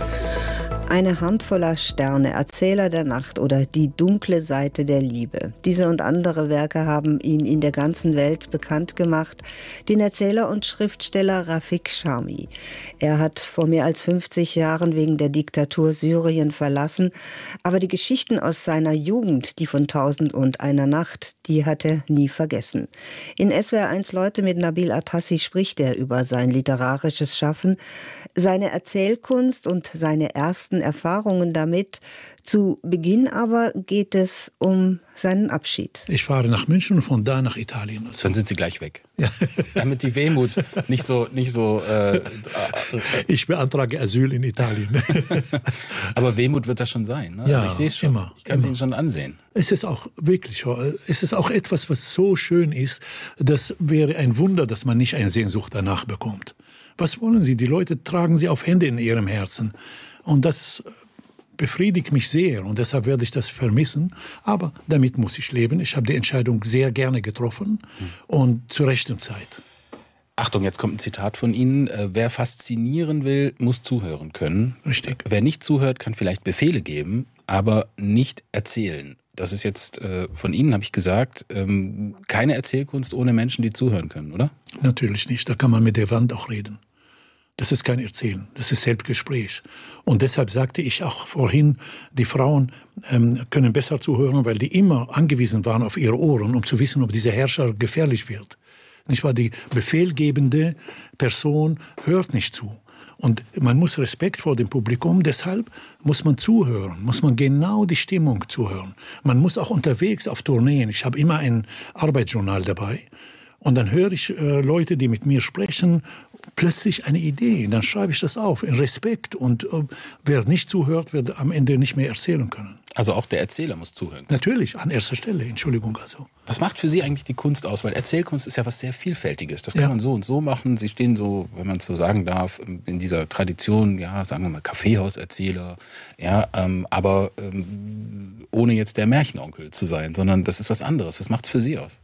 Eine Handvoller Sterne, Erzähler der Nacht oder Die dunkle Seite der Liebe. Diese und andere Werke haben ihn in der ganzen Welt bekannt gemacht, den Erzähler und Schriftsteller Rafik Sharmi. Er hat vor mehr als fünfzig Jahren wegen der Diktatur Syrien verlassen, aber die Geschichten aus seiner Jugend, die von Tausend und einer Nacht, die hat er nie vergessen. In S W R eins Leute mit Nabil Atassi spricht er über sein literarisches Schaffen, seine Erzählkunst und seine ersten Erfahrungen damit. Zu Beginn aber geht es um seinen Abschied. Ich fahre nach München und von da nach Italien. Also. Dann sind Sie gleich weg. Ja. Damit die Wehmut nicht so... Nicht so äh, ich beantrage Asyl in Italien. Aber Wehmut wird das schon sein. Ne? Ja, also ich sehe es schon. Immer, ich kann es immer. Ihnen schon ansehen. Es ist auch wirklich, es ist auch etwas, was so schön ist, das wäre ein Wunder, dass man nicht eine Sehnsucht danach bekommt. Was wollen Sie? Die Leute tragen sie auf Hände in ihrem Herzen. Und das befriedigt mich sehr und deshalb werde ich das vermissen. Aber damit muss ich leben. Ich habe die Entscheidung sehr gerne getroffen und zur rechten Zeit. Achtung, jetzt kommt ein Zitat von Ihnen. Wer faszinieren will, muss zuhören können. Richtig. Wer nicht zuhört, kann vielleicht Befehle geben, aber nicht erzählen. Das ist jetzt äh, von Ihnen, habe ich gesagt, ähm, keine Erzählkunst ohne Menschen, die zuhören können, oder? Natürlich nicht. Da kann man mit der Wand auch reden. Das ist kein Erzählen, das ist Selbstgespräch. Und deshalb sagte ich auch vorhin, die Frauen ähm, können besser zuhören, weil die immer angewiesen waren auf ihre Ohren, um zu wissen, ob dieser Herrscher gefährlich wird. Nicht wahr? Die befehlgebende Person hört nicht zu. Und man muss Respekt vor dem Publikum, deshalb muss man zuhören, muss man genau die Stimmung zuhören. Man muss auch unterwegs auf Tourneen, ich habe immer ein Arbeitsjournal dabei, und dann höre ich äh, Leute, die mit mir sprechen, plötzlich eine Idee, dann schreibe ich das auf, in Respekt, und äh, wer nicht zuhört, wird am Ende nicht mehr erzählen können. Also auch der Erzähler muss zuhören. Natürlich, an erster Stelle, Entschuldigung also. Was macht für Sie eigentlich die Kunst aus? Weil Erzählkunst ist ja was sehr Vielfältiges. Das kann Ja. man so und so machen. Sie stehen so, wenn man es so sagen darf, in dieser Tradition, ja, sagen wir mal Kaffeehauserzähler, ja, ähm, aber ähm, ohne jetzt der Märchenonkel zu sein, sondern das ist was anderes. Was macht es für Sie aus?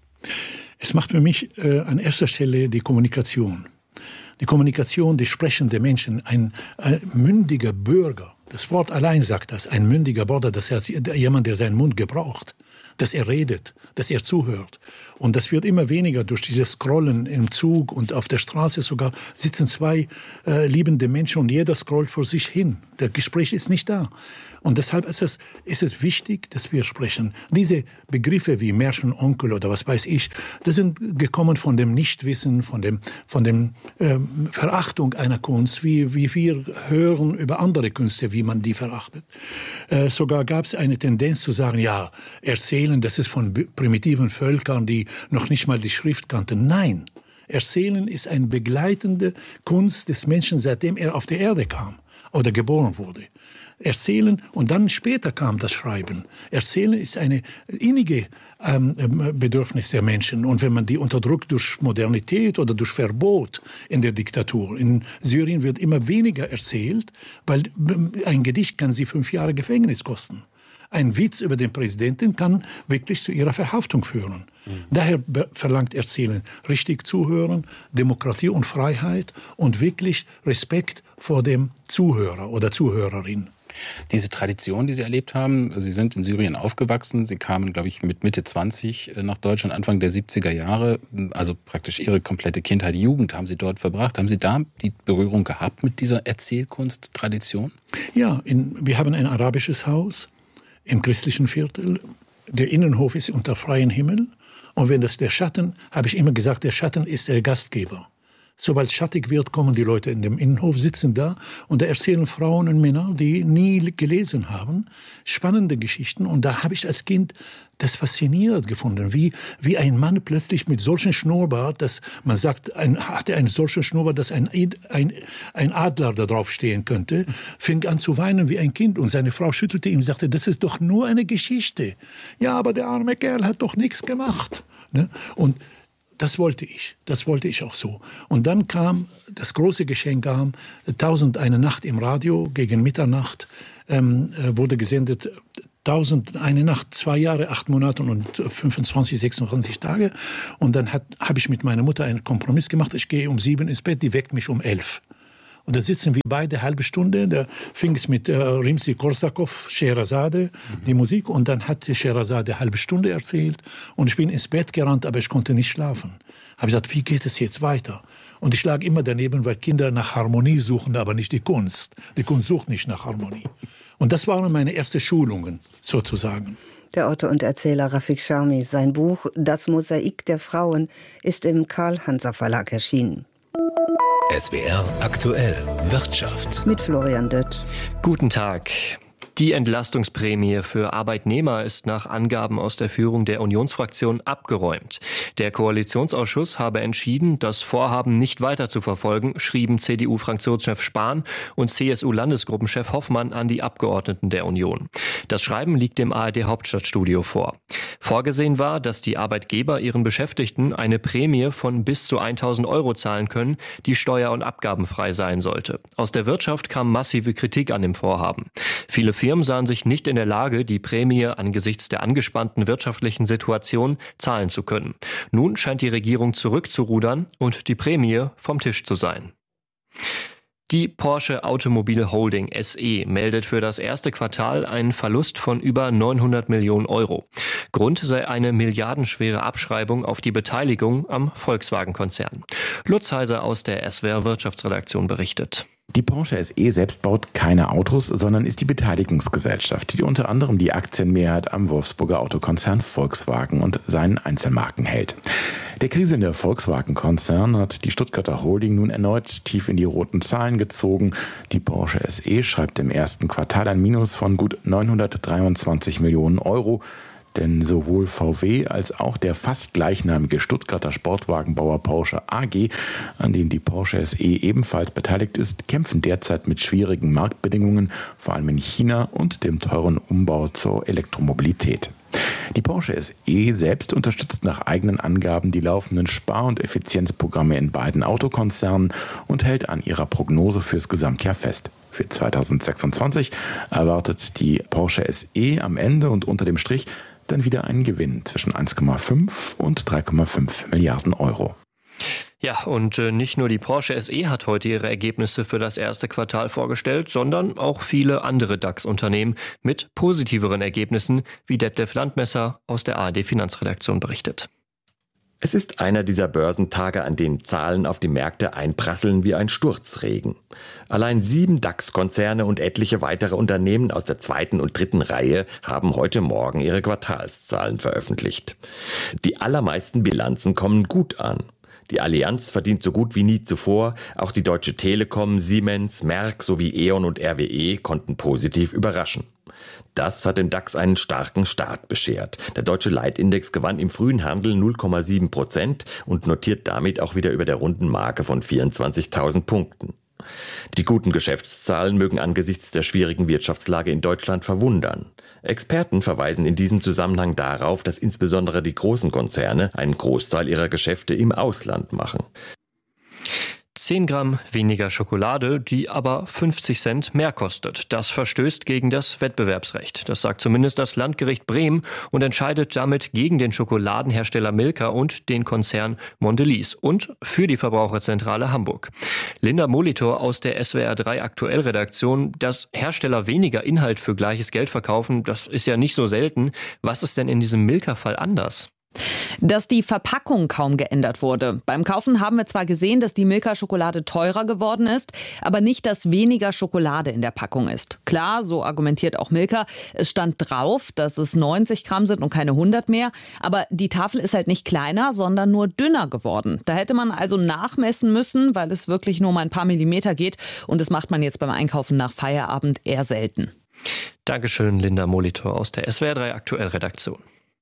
Es macht für mich äh, an erster Stelle die Kommunikation. Die Kommunikation des sprechenden Menschen, ein, ein mündiger Bürger. Das Wort allein sagt das, ein mündiger Bürger, das heißt jemand, der seinen Mund gebraucht, dass er redet, dass er zuhört. Und das wird immer weniger durch dieses Scrollen im Zug und auf der Straße sogar sitzen zwei äh, liebende Menschen und jeder scrollt vor sich hin. Der Gespräch ist nicht da. Und deshalb ist es, ist es wichtig, dass wir sprechen. Diese Begriffe wie Märchenonkel oder was weiß ich, das sind gekommen von dem Nichtwissen, von dem, von dem ähm, Verachtung einer Kunst, wie, wie wir hören über andere Künste, wie man die verachtet. Äh, sogar gab es eine Tendenz zu sagen, ja, erzählen, das ist von primitiven Völkern, die noch nicht mal die Schrift kannten. Nein, Erzählen ist eine begleitende Kunst des Menschen, seitdem er auf die Erde kam oder geboren wurde. Erzählen und dann später kam das Schreiben. Erzählen ist eine innige ähm, Bedürfnis der Menschen. Und wenn man die unterdrückt durch Modernität oder durch Verbot in der Diktatur, in Syrien wird immer weniger erzählt, weil ein Gedicht kann sie fünf Jahre Gefängnis kosten. Ein Witz über den Präsidenten kann wirklich zu ihrer Verhaftung führen. Mhm. Daher verlangt Erzählen richtig zuhören, Demokratie und Freiheit und wirklich Respekt vor dem Zuhörer oder Zuhörerin. Diese Tradition, die Sie erlebt haben, Sie sind in Syrien aufgewachsen, Sie kamen, glaube ich, mit Mitte zwanzig nach Deutschland, Anfang der siebziger Jahre, also praktisch Ihre komplette Kindheit, Jugend haben Sie dort verbracht. Haben Sie da die Berührung gehabt mit dieser Erzählkunst-Tradition? Ja, in, wir haben ein arabisches Haus im christlichen Viertel. Der Innenhof ist unter freiem Himmel. Und wenn das der Schatten, habe ich immer gesagt, der Schatten ist der Gastgeber. Sobald es schattig wird, kommen die Leute in dem Innenhof, sitzen da und da erzählen Frauen und Männer, die nie gelesen haben, spannende Geschichten. Und da habe ich als Kind das faszinierend gefunden, wie, wie ein Mann plötzlich mit solchen Schnurrbart, dass man sagt, ein, hatte einen solchen Schnurrbart, dass ein, ein, ein Adler da drauf stehen könnte, fing an zu weinen wie ein Kind. Und seine Frau schüttelte ihm und sagte, das ist doch nur eine Geschichte. Ja, aber der arme Kerl hat doch nichts gemacht. Ne? Und das wollte ich, das wollte ich auch so. Und dann kam, das große Geschenk kam, Tausend eine Nacht im Radio, gegen Mitternacht ähm, wurde gesendet, Tausend eine Nacht, zwei Jahre, acht Monate und fünfundzwanzig, sechsundzwanzig Tage. Und dann habe ich mit meiner Mutter einen Kompromiss gemacht, ich gehe um sieben ins Bett, die weckt mich um elf. Und da sitzen wir beide halbe Stunde, da fing es mit äh, Rimsky-Korsakow, Scheherazade, mhm. die Musik, und dann hat Scheherazade halbe Stunde erzählt und ich bin ins Bett gerannt, aber ich konnte nicht schlafen. Habe gesagt, wie geht es jetzt weiter? Und ich lag immer daneben, weil Kinder nach Harmonie suchen, aber nicht die Kunst. Die Kunst sucht nicht nach Harmonie. Und das waren meine ersten Schulungen, sozusagen. Der Autor und Erzähler Rafik Sharmi, sein Buch »Das Mosaik der Frauen« ist im Karl-Hanser-Verlag erschienen. S W R aktuell Wirtschaft. Mit Florian Dött. Guten Tag. Die Entlastungsprämie für Arbeitnehmer ist nach Angaben aus der Führung der Unionsfraktion abgeräumt. Der Koalitionsausschuss habe entschieden, das Vorhaben nicht weiter zu verfolgen, schrieben C D U-Fraktionschef Spahn und C S U-Landesgruppenchef Hoffmann an die Abgeordneten der Union. Das Schreiben liegt dem A R D-Hauptstadtstudio vor. Vorgesehen war, dass die Arbeitgeber ihren Beschäftigten eine Prämie von bis zu tausend Euro zahlen können, die steuer- und abgabenfrei sein sollte. Aus der Wirtschaft kam massive Kritik an dem Vorhaben. Viele Firmen sahen sich nicht in der Lage, die Prämie angesichts der angespannten wirtschaftlichen Situation zahlen zu können. Nun scheint die Regierung zurückzurudern und die Prämie vom Tisch zu sein. Die Porsche Automobile Holding S E meldet für das erste Quartal einen Verlust von über neunhundert Millionen Euro. Grund sei eine milliardenschwere Abschreibung auf die Beteiligung am Volkswagen-Konzern. Lutz Heiser aus der S W R Wirtschaftsredaktion berichtet. Die Porsche S E selbst baut keine Autos, sondern ist die Beteiligungsgesellschaft, die unter anderem die Aktienmehrheit am Wolfsburger Autokonzern Volkswagen und seinen Einzelmarken hält. Der kriselnde Volkswagen-Konzern hat die Stuttgarter Holding nun erneut tief in die roten Zahlen gezogen. Die Porsche S E schreibt im ersten Quartal ein Minus von gut neunhundertdreiundzwanzig Millionen Euro. Denn sowohl V W als auch der fast gleichnamige Stuttgarter Sportwagenbauer Porsche A G, an dem die Porsche S E ebenfalls beteiligt ist, kämpfen derzeit mit schwierigen Marktbedingungen, vor allem in China und dem teuren Umbau zur Elektromobilität. Die Porsche S E selbst unterstützt nach eigenen Angaben die laufenden Spar- und Effizienzprogramme in beiden Autokonzernen und hält an ihrer Prognose fürs Gesamtjahr fest. Für zweitausendsechsundzwanzig erwartet die Porsche S E am Ende und unter dem Strich dann wieder einen Gewinn zwischen eins Komma fünf und drei Komma fünf Milliarden Euro. Ja, und äh, nicht nur die Porsche S E hat heute ihre Ergebnisse für das erste Quartal vorgestellt, sondern auch viele andere DAX-Unternehmen mit positiveren Ergebnissen, wie Detlef Landmesser aus der A R D-Finanzredaktion berichtet. Es ist einer dieser Börsentage, an denen Zahlen auf die Märkte einprasseln wie ein Sturzregen. Allein sieben DAX-Konzerne und etliche weitere Unternehmen aus der zweiten und dritten Reihe haben heute Morgen ihre Quartalszahlen veröffentlicht. Die allermeisten Bilanzen kommen gut an. Die Allianz verdient so gut wie nie zuvor. Auch die Deutsche Telekom, Siemens, Merck sowie E.ON und R W E konnten positiv überraschen. Das hat dem DAX einen starken Start beschert. Der deutsche Leitindex gewann im frühen Handel null Komma sieben Prozent und notiert damit auch wieder über der runden Marke von vierundzwanzigtausend Punkten. Die guten Geschäftszahlen mögen angesichts der schwierigen Wirtschaftslage in Deutschland verwundern. Experten verweisen in diesem Zusammenhang darauf, dass insbesondere die großen Konzerne einen Großteil ihrer Geschäfte im Ausland machen. zehn Gramm weniger Schokolade, die aber fünfzig Cent mehr kostet. Das verstößt gegen das Wettbewerbsrecht. Das sagt zumindest das Landgericht Bremen und entscheidet damit gegen den Schokoladenhersteller Milka und den Konzern Mondelez und für die Verbraucherzentrale Hamburg. Linda Molitor aus der S W R drei Aktuell-Redaktion. Dass Hersteller weniger Inhalt für gleiches Geld verkaufen, das ist ja nicht so selten. Was ist denn in diesem Milka-Fall anders? Dass die Verpackung kaum geändert wurde. Beim Kaufen haben wir zwar gesehen, dass die Milka-Schokolade teurer geworden ist, aber nicht, dass weniger Schokolade in der Packung ist. Klar, so argumentiert auch Milka, es stand drauf, dass es neunzig Gramm sind und keine hundert mehr, aber die Tafel ist halt nicht kleiner, sondern nur dünner geworden. Da hätte man also nachmessen müssen, weil es wirklich nur um ein paar Millimeter geht und das macht man jetzt beim Einkaufen nach Feierabend eher selten. Dankeschön, Linda Molitor aus der S W R drei Aktuell-Redaktion.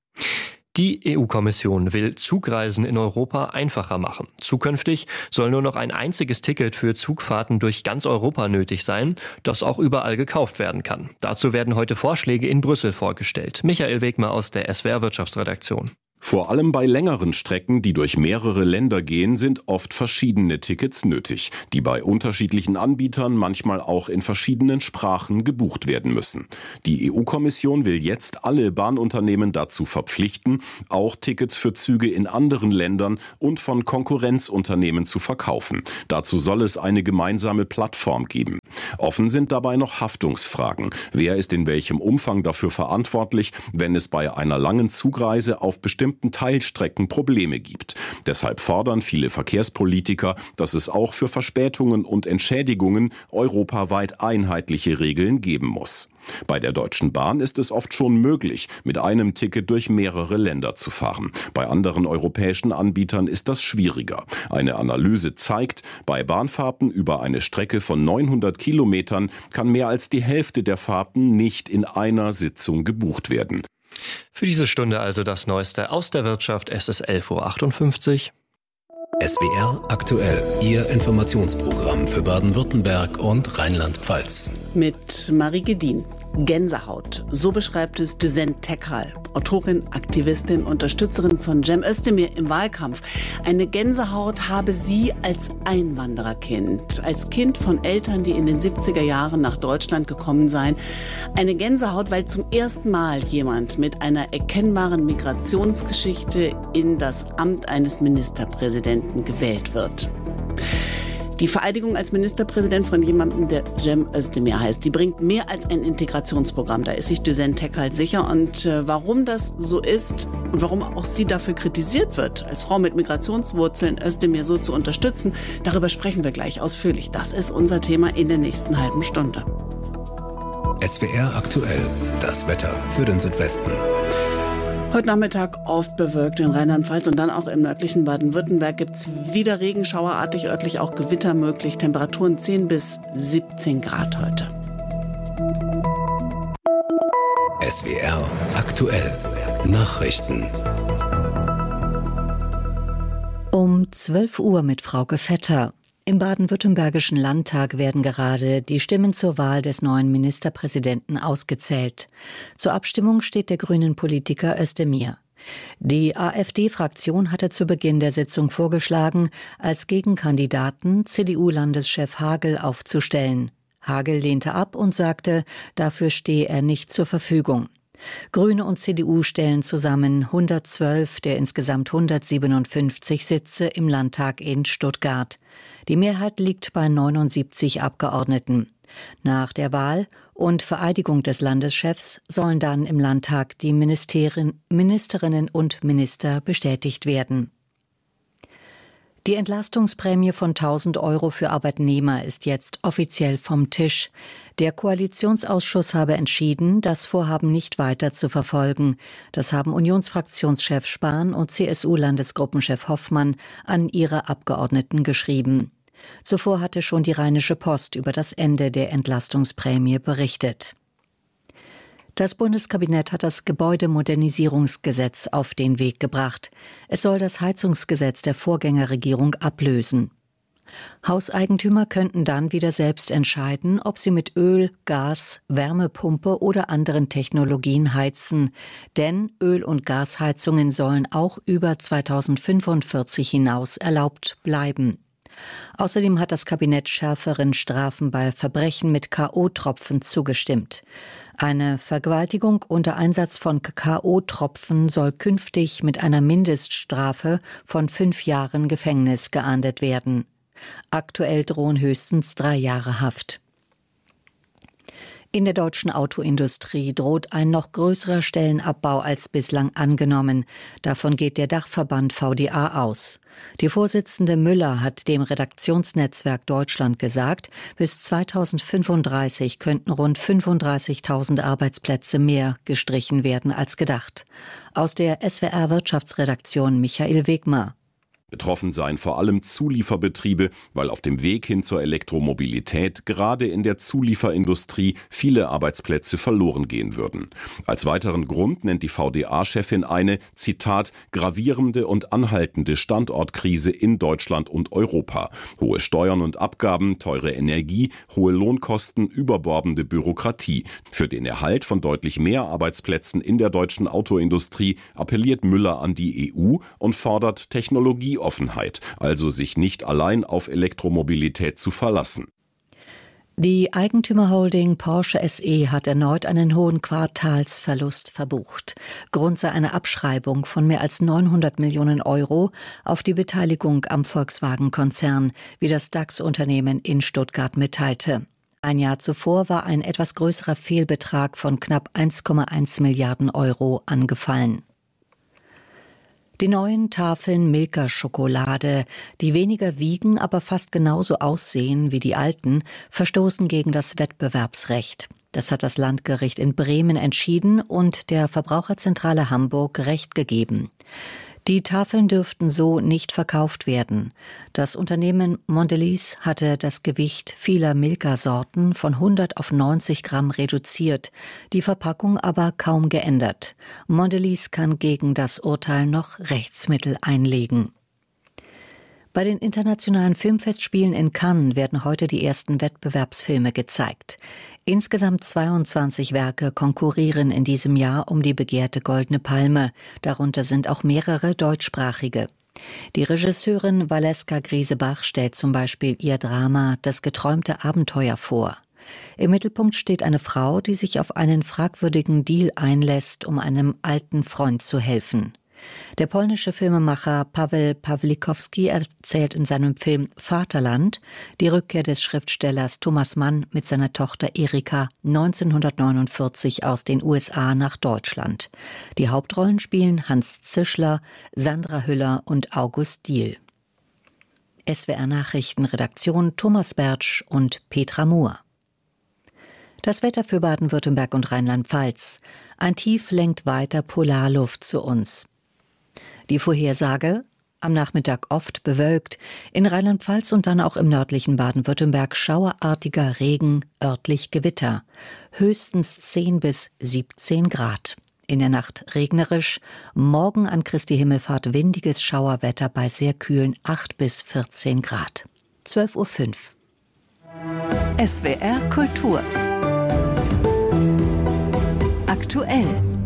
Die E U-Kommission will Zugreisen in Europa einfacher machen. Zukünftig soll nur noch ein einziges Ticket für Zugfahrten durch ganz Europa nötig sein, das auch überall gekauft werden kann. Dazu werden heute Vorschläge in Brüssel vorgestellt. Michael Wegmer aus der S W R-Wirtschaftsredaktion. Vor allem bei längeren Strecken, die durch mehrere Länder gehen, sind oft verschiedene Tickets nötig, die bei unterschiedlichen Anbietern manchmal auch in verschiedenen Sprachen gebucht werden müssen. Die E U-Kommission will jetzt alle Bahnunternehmen dazu verpflichten, auch Tickets für Züge in anderen Ländern und von Konkurrenzunternehmen zu verkaufen. Dazu soll es eine gemeinsame Plattform geben. Offen sind dabei noch Haftungsfragen. Wer ist in welchem Umfang dafür verantwortlich, wenn es bei einer langen Zugreise auf bestimmten Teilstrecken Probleme gibt? Deshalb fordern viele Verkehrspolitiker, dass es auch für Verspätungen und Entschädigungen europaweit einheitliche Regeln geben muss. Bei der Deutschen Bahn ist es oft schon möglich, mit einem Ticket durch mehrere Länder zu fahren. Bei anderen europäischen Anbietern ist das schwieriger. Eine Analyse zeigt, bei Bahnfahrten über eine Strecke von neunhundert Kilometern kann mehr als die Hälfte der Fahrten nicht in einer Sitzung gebucht werden. Für diese Stunde also das Neueste aus der Wirtschaft. Es ist elf Uhr achtundfünfzig. S W R aktuell, Ihr Informationsprogramm für Baden-Württemberg und Rheinland-Pfalz. Mit Marie Gedin. Gänsehaut. So beschreibt es Düsen Tekal, Autorin, Aktivistin, Unterstützerin von Cem Özdemir im Wahlkampf. Eine Gänsehaut habe sie als Einwandererkind, als Kind von Eltern, die in den siebziger Jahren nach Deutschland gekommen seien. Eine Gänsehaut, weil zum ersten Mal jemand mit einer erkennbaren Migrationsgeschichte in das Amt eines Ministerpräsidenten gewählt wird. Die Vereidigung als Ministerpräsident von jemandem, der Cem Özdemir heißt, die bringt mehr als ein Integrationsprogramm. Da ist sich Düsen Tekal sicher. Und äh, warum das so ist und warum auch sie dafür kritisiert wird, als Frau mit Migrationswurzeln Özdemir so zu unterstützen, darüber sprechen wir gleich ausführlich. Das ist unser Thema in der nächsten halben Stunde. S W R aktuell, das Wetter für den Südwesten. Heute Nachmittag oft bewölkt in Rheinland-Pfalz und dann auch im nördlichen Baden-Württemberg gibt es wieder Regen, schauerartig, örtlich auch Gewitter möglich. Temperaturen zehn bis siebzehn Grad heute. S W R aktuell, Nachrichten. Um zwölf Uhr mit Frauke Vetter. Im baden-württembergischen Landtag werden gerade die Stimmen zur Wahl des neuen Ministerpräsidenten ausgezählt. Zur Abstimmung steht der grünen Politiker Özdemir. Die AfD-Fraktion hatte zu Beginn der Sitzung vorgeschlagen, als Gegenkandidaten C D U-Landeschef Hagel aufzustellen. Hagel lehnte ab und sagte, dafür stehe er nicht zur Verfügung. Grüne und C D U stellen zusammen hundertzwölf der insgesamt hundertsiebenundfünfzig Sitze im Landtag in Stuttgart. Die Mehrheit liegt bei neunundsiebzig Abgeordneten. Nach der Wahl und Vereidigung des Landeschefs sollen dann im Landtag die Ministerin, Ministerinnen und Minister bestätigt werden. Die Entlastungsprämie von tausend Euro für Arbeitnehmer ist jetzt offiziell vom Tisch. Der Koalitionsausschuss habe entschieden, das Vorhaben nicht weiter zu verfolgen. Das haben Unionsfraktionschef Spahn und C S U-Landesgruppenchef Hoffmann an ihre Abgeordneten geschrieben. Zuvor hatte schon die Rheinische Post über das Ende der Entlastungsprämie berichtet. Das Bundeskabinett hat das Gebäudemodernisierungsgesetz auf den Weg gebracht. Es soll das Heizungsgesetz der Vorgängerregierung ablösen. Hauseigentümer könnten dann wieder selbst entscheiden, ob sie mit Öl, Gas, Wärmepumpe oder anderen Technologien heizen. Denn Öl- und Gasheizungen sollen auch über zweitausendfünfundvierzig hinaus erlaubt bleiben. Außerdem hat das Kabinett schärferen Strafen bei Verbrechen mit K O-Tropfen zugestimmt. Eine Vergewaltigung unter Einsatz von K O-Tropfen soll künftig mit einer Mindeststrafe von fünf Jahren Gefängnis geahndet werden. Aktuell drohen höchstens drei Jahre Haft. In der deutschen Autoindustrie droht ein noch größerer Stellenabbau als bislang angenommen. Davon geht der Dachverband V D A aus. Die Vorsitzende Müller hat dem Redaktionsnetzwerk Deutschland gesagt, bis zweitausendfünfunddreißig könnten rund fünfunddreißigtausend Arbeitsplätze mehr gestrichen werden als gedacht. Aus der S W R-Wirtschaftsredaktion Michael Wegmar. Betroffen seien vor allem Zulieferbetriebe, weil auf dem Weg hin zur Elektromobilität gerade in der Zulieferindustrie viele Arbeitsplätze verloren gehen würden. Als weiteren Grund nennt die V D A-Chefin eine, Zitat, gravierende und anhaltende Standortkrise in Deutschland und Europa. Hohe Steuern und Abgaben, teure Energie, hohe Lohnkosten, überbordende Bürokratie. Für den Erhalt von deutlich mehr Arbeitsplätzen in der deutschen Autoindustrie appelliert Müller an die E U und fordert Technologie Offenheit, also sich nicht allein auf Elektromobilität zu verlassen. Die Eigentümerholding Porsche S E hat erneut einen hohen Quartalsverlust verbucht. Grund sei eine Abschreibung von mehr als neunhundert Millionen Euro auf die Beteiligung am Volkswagen-Konzern, wie das DAX-Unternehmen in Stuttgart mitteilte. Ein Jahr zuvor war ein etwas größerer Fehlbetrag von knapp eins Komma eins Milliarden Euro angefallen. Die neuen Tafeln Milka-Schokolade, die weniger wiegen, aber fast genauso aussehen wie die alten, verstoßen gegen das Wettbewerbsrecht. Das hat das Landgericht in Bremen entschieden und der Verbraucherzentrale Hamburg Recht gegeben. Die Tafeln dürften so nicht verkauft werden. Das Unternehmen Mondelez hatte das Gewicht vieler Milka-Sorten von hundert auf neunzig Gramm reduziert, die Verpackung aber kaum geändert. Mondelez kann gegen das Urteil noch Rechtsmittel einlegen. Bei den internationalen Filmfestspielen in Cannes werden heute die ersten Wettbewerbsfilme gezeigt. Insgesamt zweiundzwanzig Werke konkurrieren in diesem Jahr um die begehrte Goldene Palme. Darunter sind auch mehrere deutschsprachige. Die Regisseurin Valeska Griesebach stellt zum Beispiel ihr Drama Das geträumte Abenteuer vor. Im Mittelpunkt steht eine Frau, die sich auf einen fragwürdigen Deal einlässt, um einem alten Freund zu helfen. Der polnische Filmemacher Paweł Pawlikowski erzählt in seinem Film Vaterland die Rückkehr des Schriftstellers Thomas Mann mit seiner Tochter Erika neunzehnhundertneunundvierzig aus den U S A nach Deutschland. Die Hauptrollen spielen Hans Zischler, Sandra Hüller und August Diehl. S W R Nachrichtenredaktion Thomas Bertsch und Petra Mohr. Das Wetter für Baden-Württemberg und Rheinland-Pfalz. Ein Tief lenkt weiter Polarluft zu uns. Die Vorhersage: am Nachmittag oft bewölkt, in Rheinland-Pfalz und dann auch im nördlichen Baden-Württemberg schauerartiger Regen, örtlich Gewitter. Höchstens zehn bis siebzehn Grad. In der Nacht regnerisch, morgen an Christi Himmelfahrt windiges Schauerwetter bei sehr kühlen acht bis vierzehn Grad. zwölf Uhr fünf. S W R Kultur. Aktuell.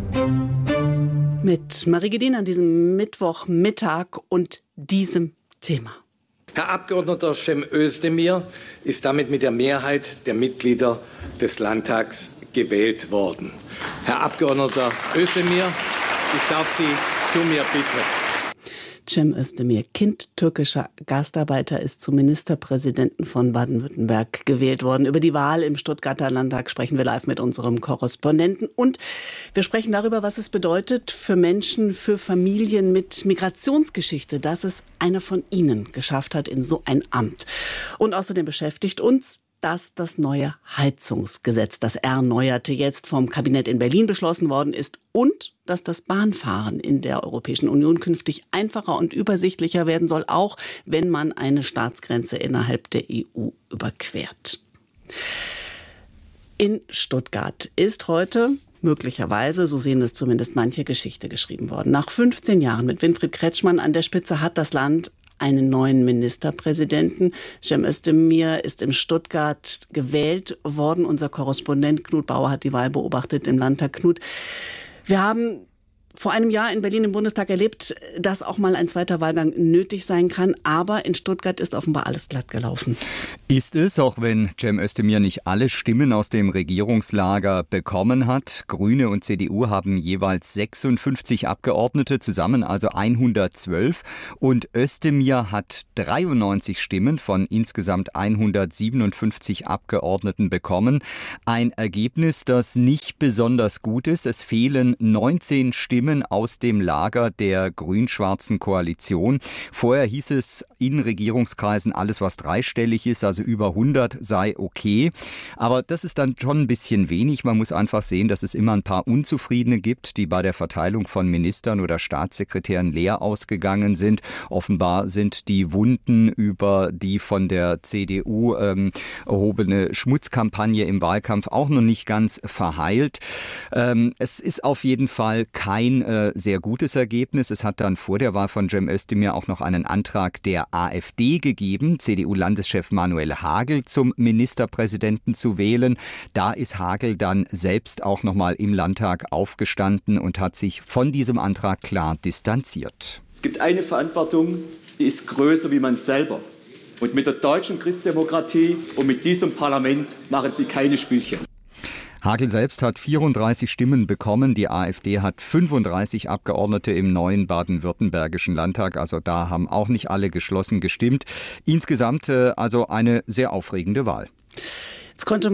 Mit Marie Gedin an diesem Mittwochmittag und diesem Thema. Herr Abgeordneter Cem Özdemir ist damit mit der Mehrheit der Mitglieder des Landtags gewählt worden. Herr Abgeordneter Özdemir, ich darf Sie zu mir bitten. Cem Özdemir, Kind türkischer Gastarbeiter, ist zum Ministerpräsidenten von Baden-Württemberg gewählt worden. Über die Wahl im Stuttgarter Landtag sprechen wir live mit unserem Korrespondenten. Und wir sprechen darüber, was es bedeutet für Menschen, für Familien mit Migrationsgeschichte, dass es einer von ihnen geschafft hat in so ein Amt. Und außerdem beschäftigt uns, dass das neue Heizungsgesetz, das erneuerte, jetzt vom Kabinett in Berlin beschlossen worden ist und dass das Bahnfahren in der Europäischen Union künftig einfacher und übersichtlicher werden soll, auch wenn man eine Staatsgrenze innerhalb der E U überquert. In Stuttgart ist heute möglicherweise, so sehen es zumindest manche, Geschichte geschrieben worden. Nach fünfzehn Jahren mit Winfried Kretschmann an der Spitze hat das Land einen neuen Ministerpräsidenten. Cem Özdemir ist in Stuttgart gewählt worden. Unser Korrespondent Knut Bauer hat die Wahl beobachtet im Landtag. Knut, wir haben vor einem Jahr in Berlin im Bundestag erlebt, dass auch mal ein zweiter Wahlgang nötig sein kann. Aber in Stuttgart ist offenbar alles glatt gelaufen. Ist es, auch wenn Cem Özdemir nicht alle Stimmen aus dem Regierungslager bekommen hat. Grüne und C D U haben jeweils sechsundfünfzig Abgeordnete, zusammen also hundertzwölf. Und Özdemir hat dreiundneunzig Stimmen von insgesamt hundertsiebenundfünfzig Abgeordneten bekommen. Ein Ergebnis, das nicht besonders gut ist. Es fehlen neunzehn Stimmen aus dem Lager der grün-schwarzen Koalition. Vorher hieß es in Regierungskreisen, alles was dreistellig ist, also über hundert, sei okay. Aber das ist dann schon ein bisschen wenig. Man muss einfach sehen, dass es immer ein paar Unzufriedene gibt, die bei der Verteilung von Ministern oder Staatssekretären leer ausgegangen sind. Offenbar sind die Wunden über die von der C D U ähm, erhobene Schmutzkampagne im Wahlkampf auch noch nicht ganz verheilt. Ähm, es ist auf jeden Fall kein äh, sehr gutes Ergebnis. Es hat dann vor der Wahl von Cem Özdemir auch noch einen Antrag der AfD gegeben, C D U-Landeschef Manuel Hagel zum Ministerpräsidenten zu wählen. Da ist Hagel dann selbst auch noch mal im Landtag aufgestanden und hat sich von diesem Antrag klar distanziert. Es gibt eine Verantwortung, die ist größer wie man selber. Und mit der deutschen Christdemokratie und mit diesem Parlament machen Sie keine Spielchen. Hagel selbst hat vierunddreißig Stimmen bekommen. Die AfD hat fünfunddreißig Abgeordnete im neuen baden-württembergischen Landtag. Also da haben auch nicht alle geschlossen gestimmt. Insgesamt äh, also eine sehr aufregende Wahl. Jetzt konnte